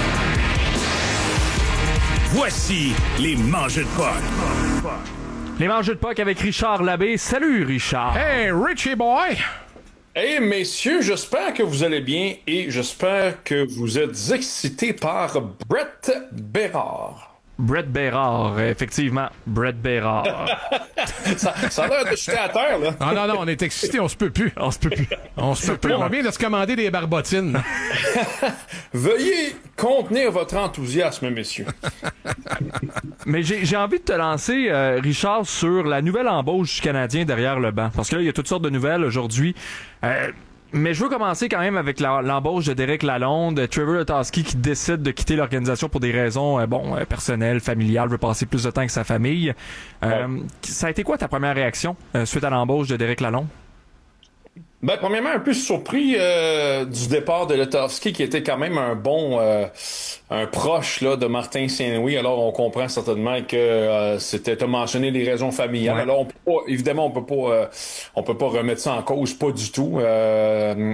Voici les Mangeux de Puck. Les Mangeux de Puck avec Richard Labbé. Salut, Richard. Hey, Richie boy. Hey, messieurs, j'espère que vous allez bien et j'espère que vous êtes excités par Brett Bérard. Brett Bérard, effectivement. Brett Bérard. ça a l'air de jeter à terre, là. Ah non, on est excités, on se peut plus. On se peut plus. On vient de se commander des barbotines. Veuillez contenir votre enthousiasme, messieurs. Mais j'ai envie de te lancer, Richard, sur la nouvelle embauche du Canadien derrière le banc. Parce que là, il y a toutes sortes de nouvelles aujourd'hui. Mais je veux commencer quand même avec l'embauche de Derek Lalonde, Trevor Letowski qui décide de quitter l'organisation pour des raisons personnelles, familiales, veut passer plus de temps avec sa famille. Ça a été quoi ta première réaction suite à l'embauche de Derek Lalonde? Ben, premièrement, un peu surpris du départ de Letowski, qui était quand même un proche là de Martin Saint-Louis. Alors, on comprend certainement que t'as mentionné les raisons familiales. Ouais. Alors, on peut pas remettre ça en cause, pas du tout. Mais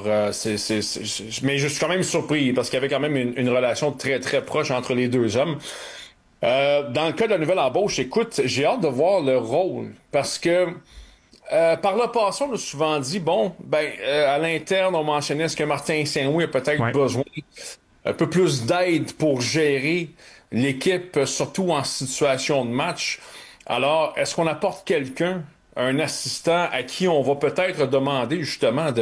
je suis quand même surpris parce qu'il y avait quand même une relation très très proche entre les deux hommes. Dans le cas de la nouvelle embauche, écoute, j'ai hâte de voir le rôle parce que par le passé, on a souvent dit, à l'interne, on mentionnait ce que Martin Saint-Louis a peut-être besoin un peu plus d'aide pour gérer l'équipe, surtout en situation de match. Alors, est-ce qu'on apporte quelqu'un, un assistant à qui on va peut-être demander justement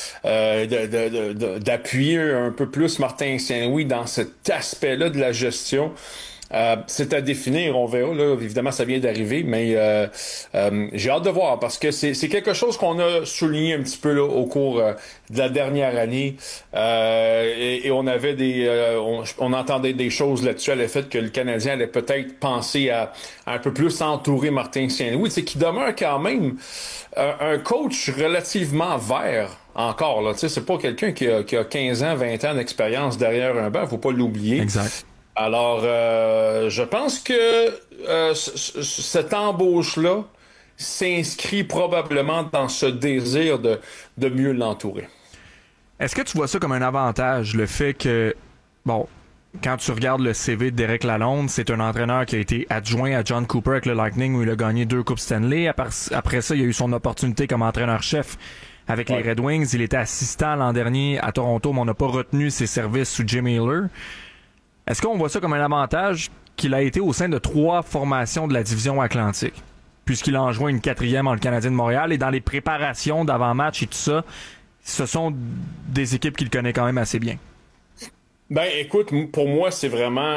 d'appuyer un peu plus Martin Saint-Louis dans cet aspect-là de la gestion? C'est à définir, on verra. Là, évidemment, ça vient d'arriver, mais j'ai hâte de voir parce que c'est quelque chose qu'on a souligné un petit peu là, au cours de la dernière année. Et on avait on entendait des choses là-dessus à l'effet que le Canadien allait peut-être penser à un peu plus entourer Martin Saint-Louis, qui demeure quand même un coach relativement vert. Encore, là, c'est pas quelqu'un qui a 15 ans, 20 ans d'expérience derrière un banc, faut pas l'oublier. Exact. Alors, je pense que cette embauche-là s'inscrit probablement dans ce désir de mieux l'entourer. Est-ce que tu vois ça comme un avantage, le fait que, quand tu regardes le CV de Derek Lalonde, c'est un entraîneur qui a été adjoint à John Cooper avec le Lightning où il a gagné 2 Coupes Stanley. Après ça, il a eu son opportunité comme entraîneur-chef avec les Red Wings. Il était assistant l'an dernier à Toronto, mais on n'a pas retenu ses services sous Jimmy Miller. Est-ce qu'on voit ça comme un avantage qu'il a été au sein de 3 formations de la division Atlantique, puisqu'il a enjoint une 4e en le Canadien de Montréal et dans les préparations d'avant-match et tout ça, ce sont des équipes qu'il connaît quand même assez bien? Ben, écoute, pour moi, c'est vraiment...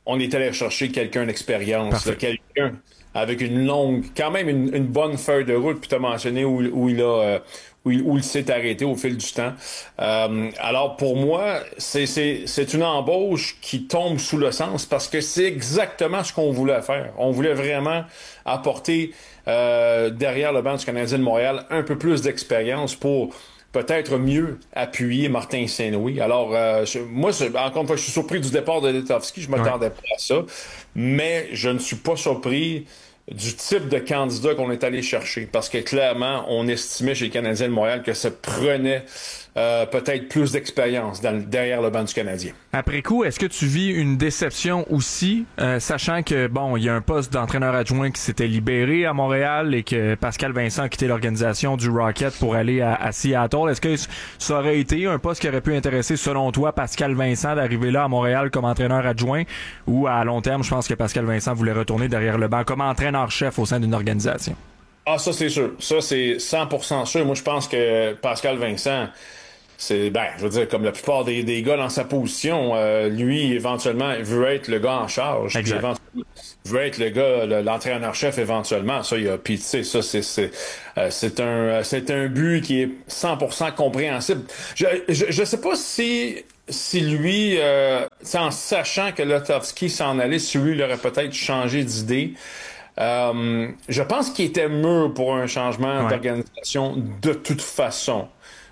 on est allé chercher quelqu'un d'expérience, quelqu'un avec quand même une bonne feuille de route, puis tu as mentionné où il s'est arrêté au fil du temps. Alors pour moi, c'est une embauche qui tombe sous le sens parce que c'est exactement ce qu'on voulait faire. On voulait vraiment apporter derrière le banc du Canadien de Montréal un peu plus d'expérience pour peut-être mieux appuyer Martin Saint-Louis. Alors, moi, encore une fois, je suis surpris du départ de Letofsky. Je m'attendais pas à ça. Mais je ne suis pas surpris du type de candidat qu'on est allé chercher. Parce que clairement, on estimait chez les Canadiens de Montréal que ça prenait peut-être plus d'expérience derrière le banc du Canadien. Après coup, est-ce que tu vis une déception aussi, sachant que, bon, il y a un poste d'entraîneur adjoint qui s'était libéré à Montréal et que Pascal Vincent a quitté l'organisation du Rocket pour aller à Seattle. Est-ce que ça aurait été un poste qui aurait pu intéresser, selon toi, Pascal Vincent d'arriver là à Montréal comme entraîneur adjoint, ou à long terme, je pense que Pascal Vincent voulait retourner derrière le banc comme entraîneur-chef au sein d'une organisation? Ah, ça c'est sûr. Ça c'est 100% sûr. Moi, je pense que Pascal Vincent, je veux dire, comme la plupart des gars dans sa position, lui, éventuellement, il veut être le gars en charge. Exact. Il veut être le gars, l'entraîneur-chef éventuellement. Ça, puis tu sais, ça, c'est un but qui est 100% compréhensible. Je sais pas si lui, en sachant que Letofsky s'en allait, si lui, il aurait peut-être changé d'idée. Je pense qu'il était mûr pour un changement d'organisation de toute façon.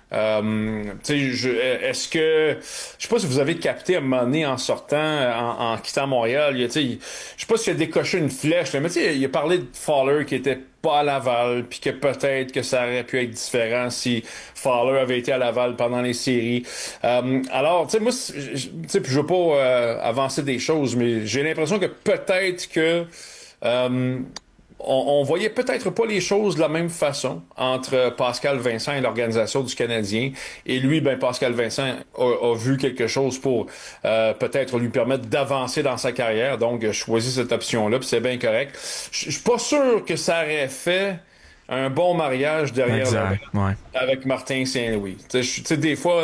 Est-ce que je sais pas si vous avez capté à un moment donné en sortant, en quittant Montréal, je sais pas s'il a décoché une flèche, mais il a parlé de Fowler qui était pas à Laval, puis que peut-être que ça aurait pu être différent si Fowler avait été à Laval pendant les séries. Alors, moi, je veux pas avancer des choses, mais j'ai l'impression que peut-être que on voyait peut-être pas les choses de la même façon entre Pascal Vincent et l'organisation du Canadien. Et lui, Pascal Vincent a vu quelque chose pour peut-être lui permettre d'avancer dans sa carrière. Donc, a choisi cette option-là, puis c'est bien correct. Je suis pas sûr que ça aurait fait un bon mariage derrière avec Martin Saint-Louis. Tu sais, des fois...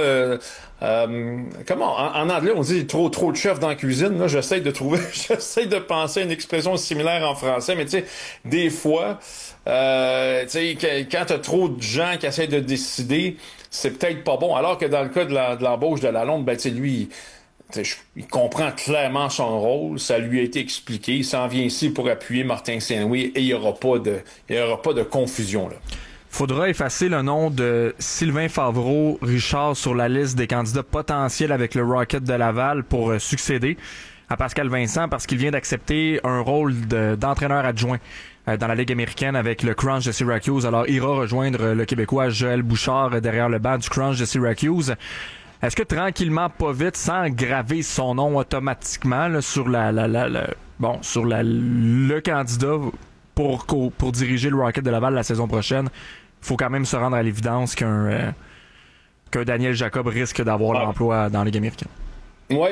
en anglais on dit trop de chefs dans la cuisine. Là, j'essaie de penser à une expression similaire en français, mais tu sais, des fois, quand t'as trop de gens qui essaient de décider, c'est peut-être pas bon. Alors que dans le cas de l'embauche de Lalonde, lui, il comprend clairement son rôle, ça lui a été expliqué, il s'en vient ici pour appuyer Martin Saint-Louis et il y aura pas de confusion là. Faudra effacer le nom de Sylvain Favreau-Richard sur la liste des candidats potentiels avec le Rocket de Laval pour succéder à Pascal Vincent parce qu'il vient d'accepter un rôle d'entraîneur adjoint dans la Ligue américaine avec le Crunch de Syracuse. Alors, il ira rejoindre le Québécois Joël Bouchard derrière le banc du Crunch de Syracuse. Est-ce que tranquillement, pas vite, sans graver son nom automatiquement là, sur le candidat pour diriger le Rocket de Laval la saison prochaine, il faut quand même se rendre à l'évidence qu'un Daniel Jacob risque d'avoir l'emploi dans la Ligue américaine? Oui.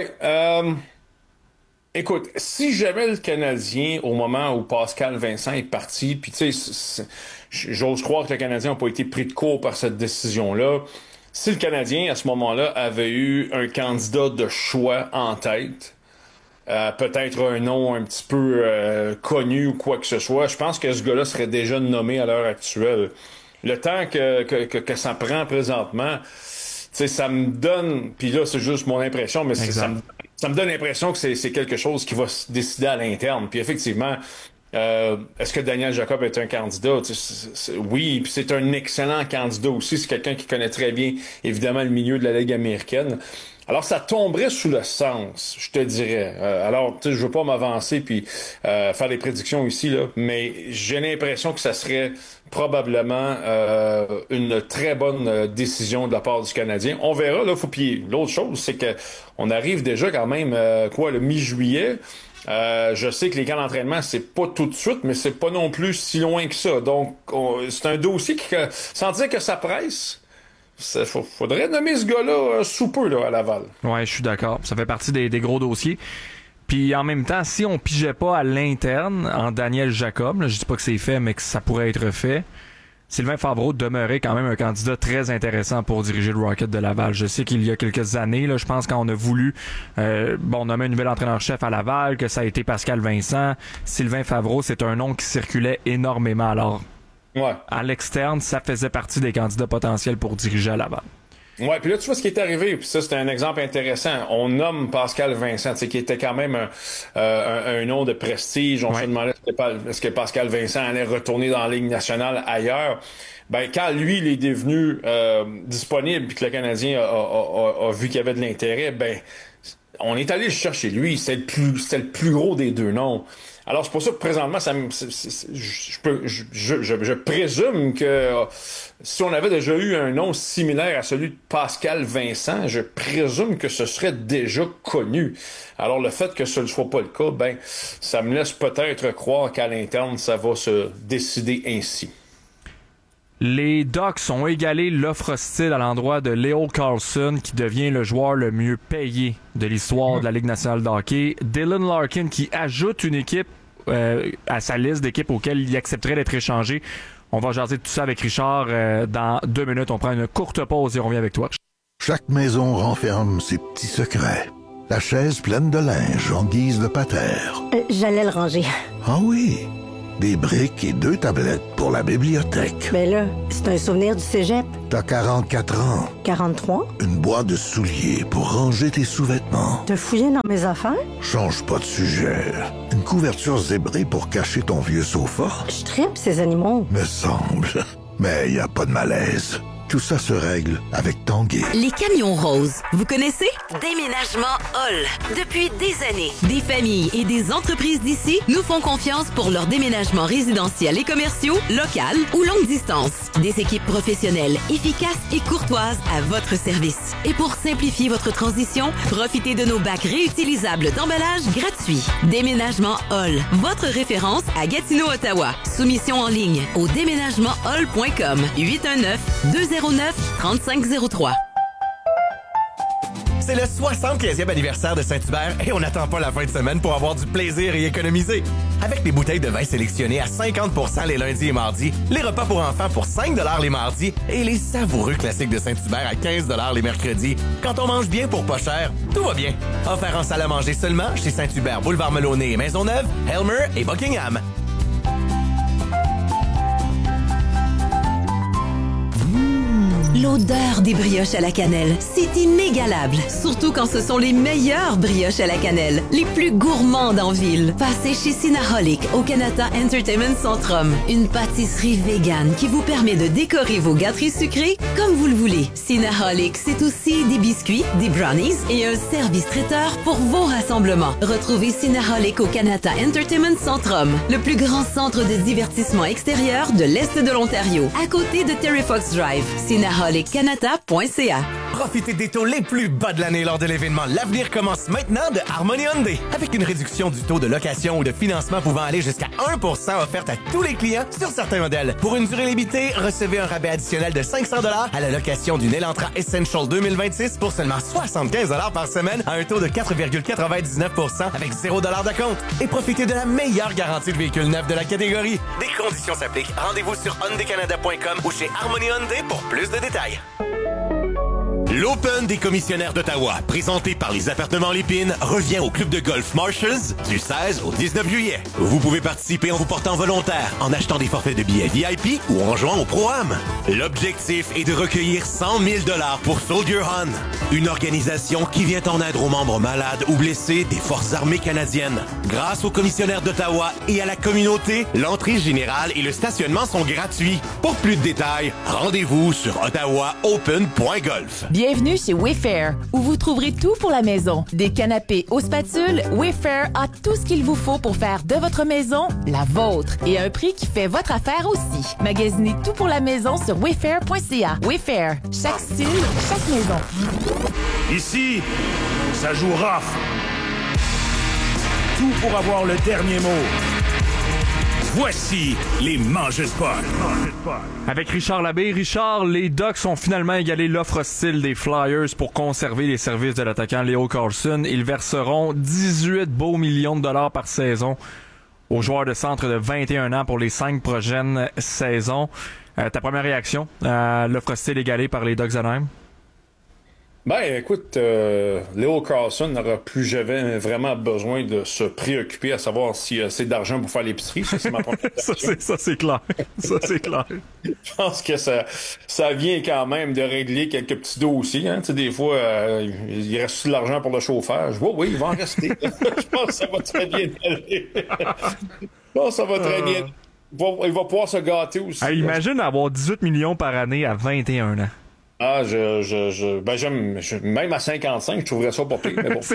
Écoute, si jamais le Canadien, au moment où Pascal Vincent est parti, puis tu sais, j'ose croire que le Canadien n'a pas été pris de court par cette décision-là, si le Canadien, à ce moment-là, avait eu un candidat de choix en tête, peut-être un nom un petit peu connu ou quoi que ce soit, je pense que ce gars-là serait déjà nommé à l'heure actuelle. Le temps que ça prend présentement, ça me donne, puis là c'est juste mon impression, mais ça me donne l'impression que c'est quelque chose qui va se décider à l'interne. Puis effectivement, est-ce que Daniel Jacob est un candidat? Oui, puis c'est un excellent candidat aussi. C'est quelqu'un qui connaît très bien, évidemment, le milieu de la Ligue américaine. Alors, ça tomberait sous le sens, je te dirais. Alors, tu sais, je veux pas m'avancer puis faire des prédictions ici, là, mais j'ai l'impression que ça serait probablement une très bonne décision de la part du Canadien. On verra, là, puis l'autre chose, c'est que on arrive déjà quand même, le mi-juillet. Je sais que les camps d'entraînement, c'est pas tout de suite, mais c'est pas non plus si loin que ça. Donc, c'est un dossier qui, sans dire que ça presse, faudrait nommer ce gars-là sous peu là, à Laval. Ouais, je suis d'accord. Ça fait partie des gros dossiers. Puis en même temps, si on pigeait pas à l'interne en Daniel Jacob, là, je dis pas que c'est fait, mais que ça pourrait être fait, Sylvain Favreau demeurait quand même un candidat très intéressant pour diriger le Rocket de Laval. Je sais qu'il y a quelques années, là, je pense quand on a voulu nommer un nouvel entraîneur-chef à Laval, que ça a été Pascal Vincent. Sylvain Favreau, c'est un nom qui circulait énormément. Alors, à l'externe, ça faisait partie des candidats potentiels pour diriger à Laval. Ouais, puis là, tu vois ce qui est arrivé, puis ça, c'est un exemple intéressant. On nomme Pascal Vincent, qui était quand même un nom de prestige. On se demandait est-ce que Pascal Vincent allait retourner dans la Ligue nationale ailleurs. Ben, quand lui, il est devenu disponible, puis que le Canadien a vu qu'il y avait de l'intérêt, ben, on est allé le chercher lui. C'était le plus gros des deux noms. Alors, c'est pour ça que présentement, je présume que si on avait déjà eu un nom similaire à celui de Pascal Vincent, je présume que ce serait déjà connu. Alors, le fait que ce ne soit pas le cas, ben, ça me laisse peut-être croire qu'à l'interne, ça va se décider ainsi. Les Ducks ont égalé l'offre hostile à l'endroit de Leo Carlson, qui devient le joueur le mieux payé de l'histoire de la Ligue nationale de hockey. Dylan Larkin, qui ajoute une équipe à sa liste d'équipes auxquelles il accepterait d'être échangé. On va jaser de tout ça avec Richard dans 2 minutes. On prend une courte pause et on revient avec toi. Chaque maison renferme ses petits secrets. La chaise pleine de linge en guise de patère. J'allais le ranger. Ah oui? Des briques et 2 tablettes pour la bibliothèque. Mais là, c'est un souvenir du cégep. T'as 44 ans. 43? Une boîte de souliers pour ranger tes sous-vêtements. T'as fouillé dans mes affaires? Change pas de sujet. Une couverture zébrée pour cacher ton vieux sofa. Je tripe ces animaux. Me semble. Mais y a pas de malaise. Tout ça se règle avec Tanguay. Les camions roses, vous connaissez? Déménagement Hall. Depuis des années, des familles et des entreprises d'ici nous font confiance pour leurs déménagements résidentiels et commerciaux, local ou longue distance. Des équipes professionnelles, efficaces et courtoises à votre service. Et pour simplifier votre transition, profitez de nos bacs réutilisables d'emballage gratuits. Déménagement Hall, votre référence à Gatineau, Ottawa. Soumission en ligne au déménagementhall.com 819-209-3503. C'est le 75e anniversaire de Saint-Hubert et on n'attend pas la fin de semaine pour avoir du plaisir et économiser. Avec des bouteilles de vin sélectionnées à 50% les lundis et mardis, les repas pour enfants pour 5$ les mardis et les savoureux classiques de Saint-Hubert à 15$ les mercredis. Quand on mange bien pour pas cher, tout va bien. Offert en salle à manger seulement chez Saint-Hubert, Boulevard Melonnet et Maisonneuve, Helmer et Buckingham. L'odeur des brioches à la cannelle, c'est inégalable. Surtout quand ce sont les meilleures brioches à la cannelle, les plus gourmandes en ville. Passez chez Cinnaholic au Canada Entertainment Centrum. Une pâtisserie végane qui vous permet de décorer vos gâteries sucrées comme vous le voulez. Cinnaholic, c'est aussi des biscuits, des brownies et un service traiteur pour vos rassemblements. Retrouvez Cinnaholic au Canada Entertainment Centrum, le plus grand centre de divertissement extérieur de l'Est de l'Ontario, à côté de Terry Fox Drive. Cinnaholic-Canada.ca. Profitez des taux les plus bas de l'année lors de l'événement L'Avenir commence maintenant de Harmony Hyundai. Avec une réduction du taux de location ou de financement pouvant aller jusqu'à 1% offerte à tous les clients sur certains modèles. Pour une durée limitée, recevez un rabais additionnel de 500$ à la location d'une Elantra Essential 2026 pour seulement 75$ par semaine à un taux de 4,99% avec 0$ d'acompte. Et profitez de la meilleure garantie de véhicule neuf de la catégorie. Des conditions s'appliquent. Rendez-vous sur hyundaicanada.com ou chez Harmony Hyundai pour plus de détails. L'Open des commissionnaires d'Ottawa, présenté par les Appartements Lépine, revient au club de golf Marshalls du 16 au 19 juillet. Vous pouvez participer en vous portant volontaire, en achetant des forfaits de billets VIP ou en jouant au Pro-Am. L'objectif est de recueillir 100 000 $ pour Soldier Run, une organisation qui vient en aide aux membres malades ou blessés des Forces armées canadiennes. Grâce aux commissionnaires d'Ottawa et à la communauté, l'entrée générale et le stationnement sont gratuits. Pour plus de détails, rendez-vous sur ottawaopen.golf. Bienvenue chez Wayfair, où vous trouverez tout pour la maison. Des canapés aux spatules, Wayfair a tout ce qu'il vous faut pour faire de votre maison la vôtre. Et à un prix qui fait votre affaire aussi. Magasinez tout pour la maison sur wayfair.ca. Wayfair, chaque style, chaque maison. Ici, ça joue rough. Tout pour avoir le dernier mot. Voici les Mangeurs de Puck. Avec Richard Labbé. Richard, les Ducks ont finalement égalé l'offre hostile des Flyers pour conserver les services de l'attaquant Leo Carlson. Ils verseront 18 beaux millions de dollars par saison aux joueurs de centre de 21 ans pour les 5 prochaines saisons. Ta première réaction à l'offre hostile égalée par les Ducks d'Anaheim? Ben, écoute, Leo Carlsson n'aura plus jamais vraiment besoin de se préoccuper à savoir s'il y a assez d'argent pour faire l'épicerie. Ça, c'est ma première ça, c'est clair. Ça, c'est clair. Je pense que ça vient quand même de régler quelques petits dossiers. Hein. Tu sais, des fois, il reste de l'argent pour le chauffage. Oui, il va en rester. Je pense que ça va très bien aller. Je pense que ça va très bien. Il va pouvoir se gâter aussi. Imagine avoir 18 millions par année à 21 ans. Ah, j'aime, même à 55, je trouverais ça pas pire. Mais bon, c'est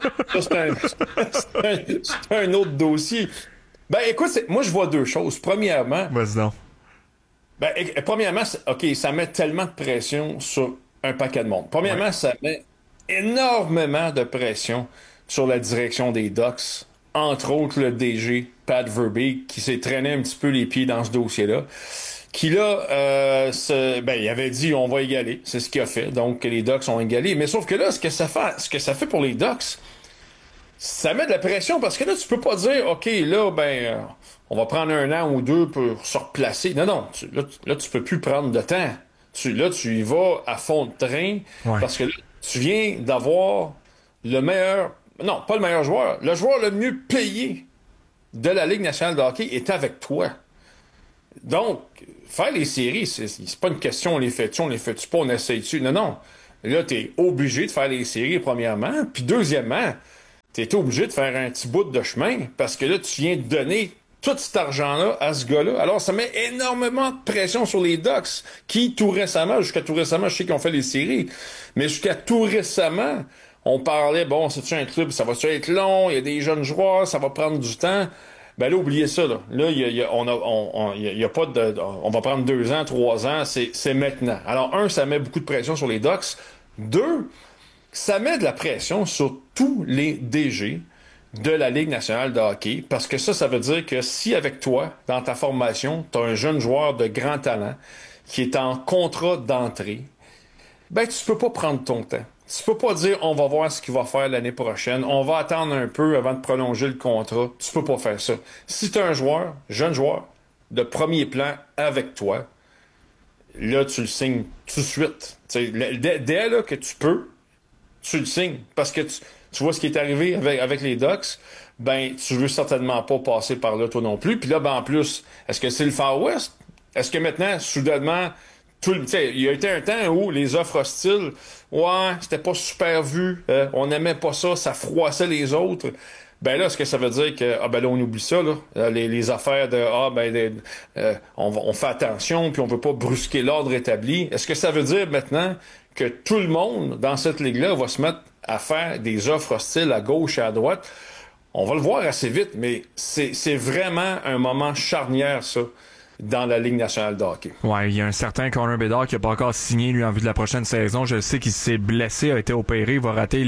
un autre dossier. Ben, écoute, moi, je vois deux choses. Premièrement, vas-y donc. Ben, premièrement, OK, ça met tellement de pression sur un paquet de monde. Premièrement, ça met énormément de pression sur la direction des Ducks. Entre autres, le DG, Pat Verbeek, qui s'est traîné un petit peu les pieds dans ce dossier-là. Qui là, il avait dit on va égaler, c'est ce qu'il a fait, donc les Ducks ont égalé. Mais sauf que là, ce que ça fait pour les Ducks, ça met de la pression parce que là, tu peux pas dire ok, là, on va prendre 1 an ou 2 pour se replacer. Non, là, tu peux plus prendre de temps. Tu y vas à fond de train parce que là, tu viens d'avoir le meilleur, non, pas le meilleur joueur, le joueur le mieux payé de la Ligue nationale de hockey est avec toi. Donc, faire les séries, c'est pas une question, on les fait-tu pas, on essaye-tu. Non. Là, t'es obligé de faire les séries, premièrement. Puis, deuxièmement, t'es obligé de faire un petit bout de chemin parce que là, tu viens de donner tout cet argent-là à ce gars-là. Alors, ça met énormément de pression sur les Ducks qui, jusqu'à tout récemment, je sais qu'ils ont fait les séries, mais jusqu'à tout récemment, on parlait, bon, c'est-tu un club, ça va-tu être long, il y a des jeunes joueurs, ça va prendre du temps. Ben là, oubliez ça, là. Là, y a pas de, on va prendre 2 ans, 3 ans, c'est maintenant. Alors, 1, ça met beaucoup de pression sur les Ducks. 2, ça met de la pression sur tous les DG de la Ligue nationale de hockey, parce que ça veut dire que si avec toi, dans ta formation, tu as un jeune joueur de grand talent qui est en contrat d'entrée, ben tu peux pas prendre ton temps. Tu peux pas dire on va voir ce qu'il va faire l'année prochaine, on va attendre un peu avant de prolonger le contrat. Tu peux pas faire ça. Si tu as un joueur, jeune joueur, de premier plan avec toi, là, tu le signes tout de suite. Dès là que tu peux, tu le signes. Parce que tu vois ce qui est arrivé avec les Ducks, ben tu veux certainement pas passer par là toi non plus. Puis là, ben en plus, est-ce que c'est le Far West? Est-ce que maintenant, soudainement, il y a été un temps où les offres hostiles, c'était pas super vu, on n'aimait pas ça, ça froissait les autres. Ben là, est-ce que ça veut dire que là, on oublie ça, là? Les affaires de on fait attention, puis on veut pas brusquer l'ordre établi. Est-ce que ça veut dire maintenant que tout le monde dans cette ligue-là va se mettre à faire des offres hostiles à gauche et à droite? On va le voir assez vite, mais c'est vraiment un moment charnière, ça, dans la Ligue nationale de hockey. Ouais, il y a un certain Connor Bedard qui n'a pas encore signé, lui, en vue de la prochaine saison. Je sais qu'il s'est blessé, a été opéré, il va rater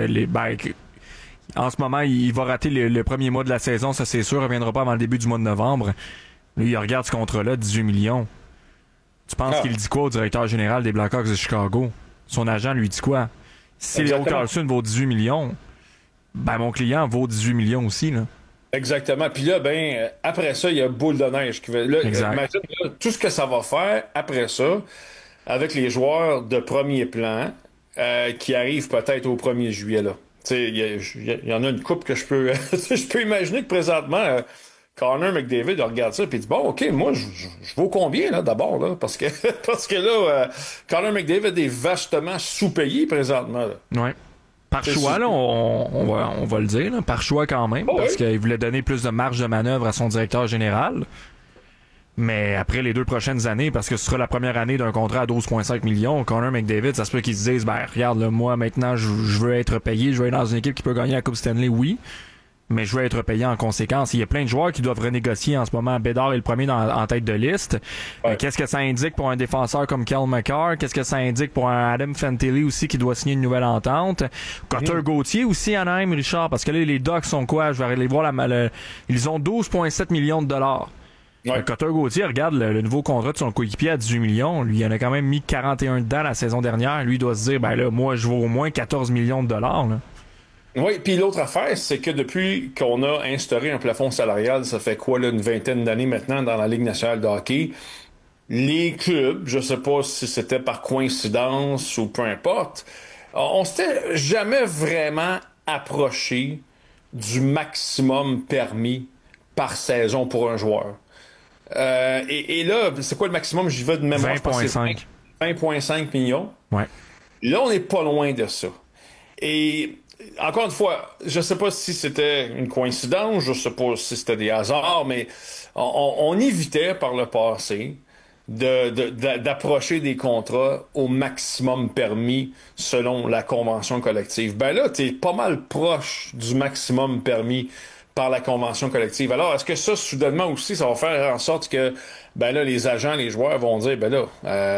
en ce moment, il va rater le premier mois de la saison, ça c'est sûr, il ne reviendra pas avant le début du mois de novembre. Lui, il regarde ce contrat-là, 18 millions. Tu penses qu'il dit quoi au directeur général des Blackhawks de Chicago? Son agent lui dit quoi? Si Leo Carlsson vaut 18 millions, ben mon client vaut 18 millions aussi, là. Exactement. Puis là, après ça, il y a boule de neige qui va. Là, imagine là, tout ce que ça va faire après ça, avec les joueurs de premier plan qui arrivent peut-être au 1er juillet. Là. Il y en a une couple que je peux je peux imaginer que présentement, Connor McDavid regarde ça et dit bon, OK, moi, je vaux combien là d'abord, là? Parce que là, Connor McDavid est vastement sous-payé présentement. Là. Ouais. Par choix, là, on va le dire, là, par choix quand même, parce qu'il voulait donner plus de marge de manœuvre à son directeur général. Mais après les 2 prochaines années, parce que ce sera la première année d'un contrat à 12,5 millions, Connor McDavid, ça se peut qu'il se dise, regarde, là, moi, maintenant, je veux être payé, je veux être dans une équipe qui peut gagner la Coupe Stanley, oui, mais je veux être payé en conséquence. Il y a plein de joueurs qui doivent renégocier en ce moment. Bédard est le premier en tête de liste. Qu'est-ce que ça indique pour un défenseur comme Cal McCarr? Qu'est-ce que ça indique pour un Adam Fantilli aussi qui doit signer une nouvelle entente? Cotter Gauthier aussi, Anaheim, Richard, parce que là, les Ducks sont quoi? Je vais aller voir ils ont 12,7 millions de dollars. Cotter Gauthier, regarde le nouveau contrat de son coéquipier à 18 millions. Lui, il en a quand même mis 41 dedans la saison dernière. Lui, il doit se dire, moi, je vaux au moins 14 millions de dollars, là. Oui, puis l'autre affaire, c'est que depuis qu'on a instauré un plafond salarial, ça fait quoi, là, une vingtaine d'années maintenant dans la Ligue nationale de hockey, les clubs, je sais pas si c'était par coïncidence ou peu importe, on s'était jamais vraiment approché du maximum permis par saison pour un joueur. Et là, c'est quoi le maximum? J'y vais de mémoire. 20,5. 20,5 millions. Ouais. Là, on n'est pas loin de ça. Et encore une fois, je sais pas si c'était une coïncidence, je sais pas si c'était des hasards, mais on évitait par le passé d'approcher des contrats au maximum permis selon la convention collective. Ben là, t'es pas mal proche du maximum permis par la convention collective. Alors, est-ce que ça, soudainement aussi, ça va faire en sorte que, ben là, les agents, les joueurs vont dire, ben là,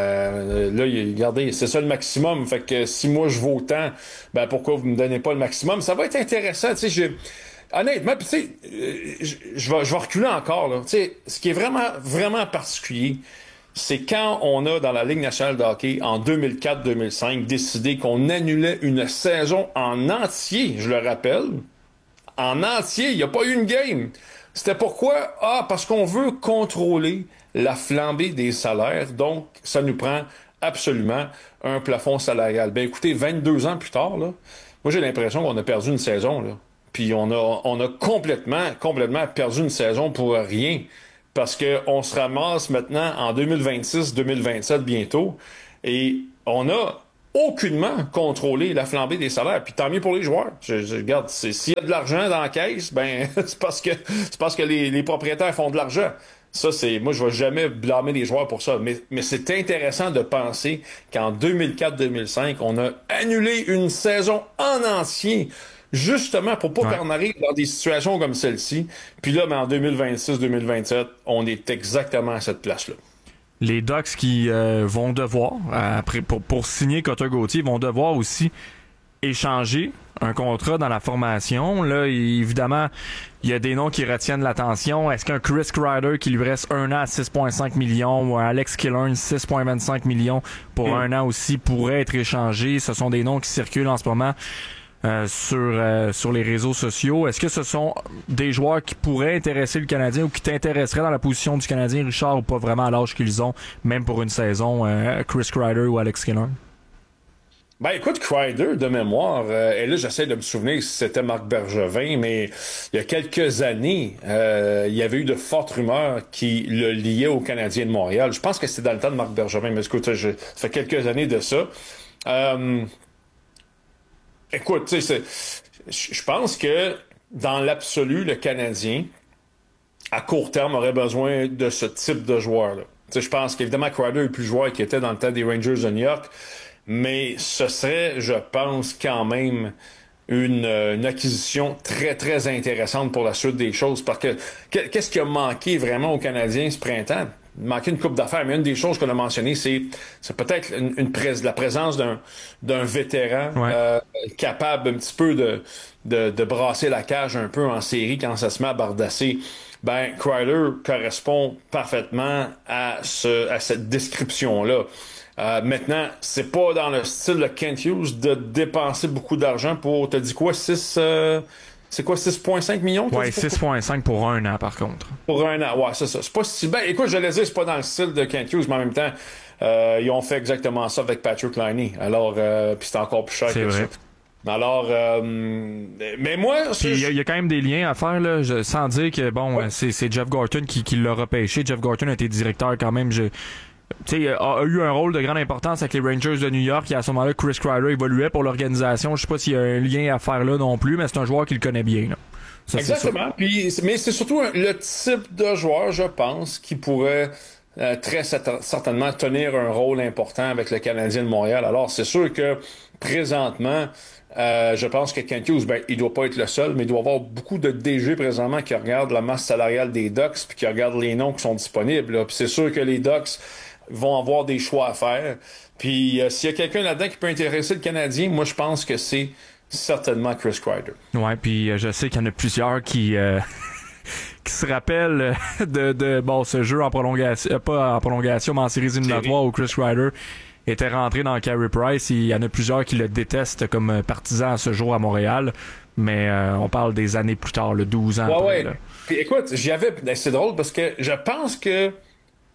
regardez, c'est ça le maximum. Fait que si moi je vaux tant, ben pourquoi vous me donnez pas le maximum? Ça va être intéressant. Tu sais, honnêtement, puis tu sais, je vais reculer encore, là. Tu sais, ce qui est vraiment, vraiment particulier, c'est quand on a, dans la Ligue nationale de hockey, en 2004-2005, décidé qu'on annulait une saison en entier, je le rappelle, en entier, il n'y a pas eu une game. C'était pourquoi? Parce qu'on veut contrôler la flambée des salaires, donc ça nous prend absolument un plafond salarial. Ben écoutez, 22 ans plus tard, là, moi j'ai l'impression qu'on a perdu une saison, là. Puis on a complètement perdu une saison pour rien. Parce que on se ramasse maintenant en 2026-2027 bientôt, et on a aucunement contrôlé la flambée des salaires. Puis tant mieux pour les joueurs. Je regarde, s'il y a de l'argent dans la caisse, ben c'est parce que les propriétaires font de l'argent. Ça, moi, je vais jamais blâmer les joueurs pour ça. Mais c'est intéressant de penser qu'en 2004-2005, on a annulé une saison en entier, justement pour pas qu'on arrive dans des situations comme celle-ci. Puis là, en 2026-2027, on est exactement à cette place-là. Les Ducks qui vont devoir, après pour signer Cutter Gauthier, vont devoir aussi échanger un contrat dans la formation. Là, évidemment, il y a des noms qui retiennent l'attention. Est-ce qu'un Chris Kreider qui lui reste 1 an à 6,5 millions ou un Alex Killorn 6,25 millions pour 1 an aussi pourrait être échangé? Ce sont des noms qui circulent en ce moment sur les réseaux sociaux. Est-ce que ce sont des joueurs qui pourraient intéresser le Canadien ou qui t'intéresseraient dans la position du Canadien, Richard, ou pas vraiment à l'âge qu'ils ont, même pour une saison, Chris Kreider ou Alex Killorn? Ben écoute, Kreider, de mémoire, et là j'essaie de me souvenir si c'était Marc Bergevin, mais il y a quelques années, il y avait eu de fortes rumeurs qui le liaient au Canadien de Montréal. Je pense que c'était dans le temps de Marc Bergevin, mais écoute, ça fait quelques années de ça. Écoute, tu sais, je pense que dans l'absolu, le Canadien, à court terme, aurait besoin de ce type de joueur-là. Tu sais, je pense qu'évidemment, Kreider est le plus joueur qui était dans le temps des Rangers de New York, mais ce serait, je pense, quand même une acquisition très, très intéressante pour la suite des choses. Parce que qu'est-ce qui a manqué vraiment aux Canadiens ce printemps? Il manquait une coupe d'affaires, mais une des choses qu'on a mentionnées, c'est peut-être la présence d'un vétéran capable un petit peu de brasser la cage un peu en série quand ça se met à bardasser. Ben, Kreider correspond parfaitement à cette description-là. Maintenant, c'est pas dans le style de Kent Hughes de dépenser beaucoup d'argent pour, t'as dit quoi, 6,5 millions? Ouais, 6,5 pour 1 an, par contre. Pour 1 an, ouais, c'est ça. C'est pas si... Ben, écoute, je l'ai dit, c'est pas dans le style de Kent Hughes, mais en même temps, ils ont fait exactement ça avec Patrick Laine. Alors, puis c'est encore plus cher c'est que vrai. ça. Alors, mais moi... Il y a quand même des liens à faire, là, sans dire que, bon, c'est Jeff Gorton qui l'a repêché. Jeff Gorton a été directeur quand même, a eu un rôle de grande importance avec les Rangers de New York, et à ce moment-là, Chris Kreider évoluait pour l'organisation. Je sais pas s'il y a un lien à faire là non plus, mais c'est un joueur qu'il connaît bien, là. Ça, exactement. Mais c'est surtout le type de joueur, je pense, qui pourrait très certainement tenir un rôle important avec le Canadien de Montréal. Alors, c'est sûr que présentement, je pense que Kent Hughes, il doit pas être le seul, mais il doit y avoir beaucoup de DG présentement qui regardent la masse salariale des Ducks puis qui regardent les noms qui sont disponibles, là. Puis c'est sûr que les Ducks vont avoir des choix à faire. Puis s'il y a quelqu'un là-dedans qui peut intéresser le Canadien, moi je pense que c'est certainement Chris Kreider. Ouais, puis je sais qu'il y en a plusieurs qui se rappellent de ce jeu en prolongation, pas en prolongation, mais en séries éliminatoires où Chris Kreider était rentré dans Carey Price. Il y en a plusieurs qui le détestent comme partisan à ce jour à Montréal, mais on parle des années plus tard, 12 ans après. Puis écoute, c'est drôle parce que je pense que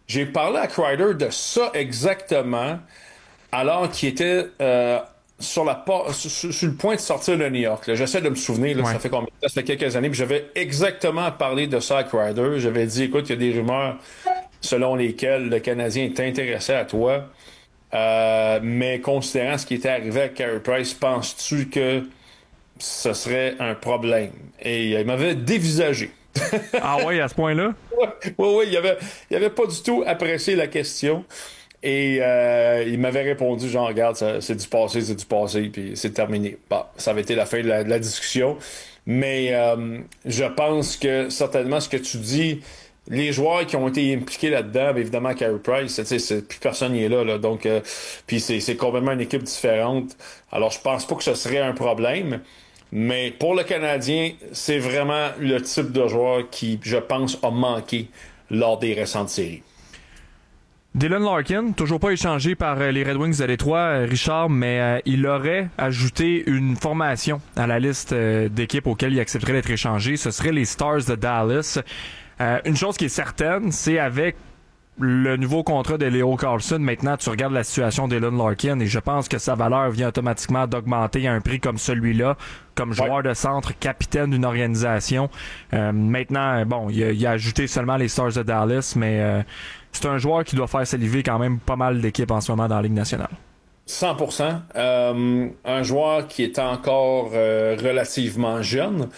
J'ai parlé à Kreider de ça exactement alors qu'il était sur le point de sortir de New York. Là. J'essaie de me souvenir, là, ça fait combien de temps? Ça fait quelques années, puis j'avais exactement parlé de ça à Kreider. J'avais dit, écoute, il y a des rumeurs selon lesquelles le Canadien est intéressé à toi. Mais considérant ce qui était arrivé à Carey Price, penses-tu que ce serait un problème? Et il m'avait dévisagé. Ah ouais, à ce point-là? Oui, il avait pas du tout apprécié la question. Et il m'avait répondu, genre, regarde, c'est du passé, puis c'est terminé. Bon, ça avait été la fin de la discussion. Mais je pense que certainement ce que tu dis, les joueurs qui ont été impliqués là-dedans, bien évidemment, Carey Price, plus personne n'y est là. Donc, puis c'est complètement une équipe différente. Alors, je pense pas que ce serait un problème. Mais pour le Canadien, c'est vraiment le type de joueur qui, je pense, a manqué lors des récentes séries. Dylan Larkin, toujours pas échangé par les Red Wings de Détroit, Richard, mais il aurait ajouté une formation à la liste d'équipes auxquelles il accepterait d'être échangé. Ce serait les Stars de Dallas. Une chose qui est certaine, c'est avec le nouveau contrat de Leo Carlson, maintenant tu regardes la situation d'Dylan Larkin et je pense que sa valeur vient automatiquement d'augmenter à un prix comme celui-là, comme joueur de centre, capitaine d'une organisation. Maintenant, bon, il a ajouté seulement les Stars de Dallas, mais c'est un joueur qui doit faire saliver quand même pas mal d'équipes en ce moment dans la Ligue nationale. 100%. Un joueur qui est encore relativement jeune.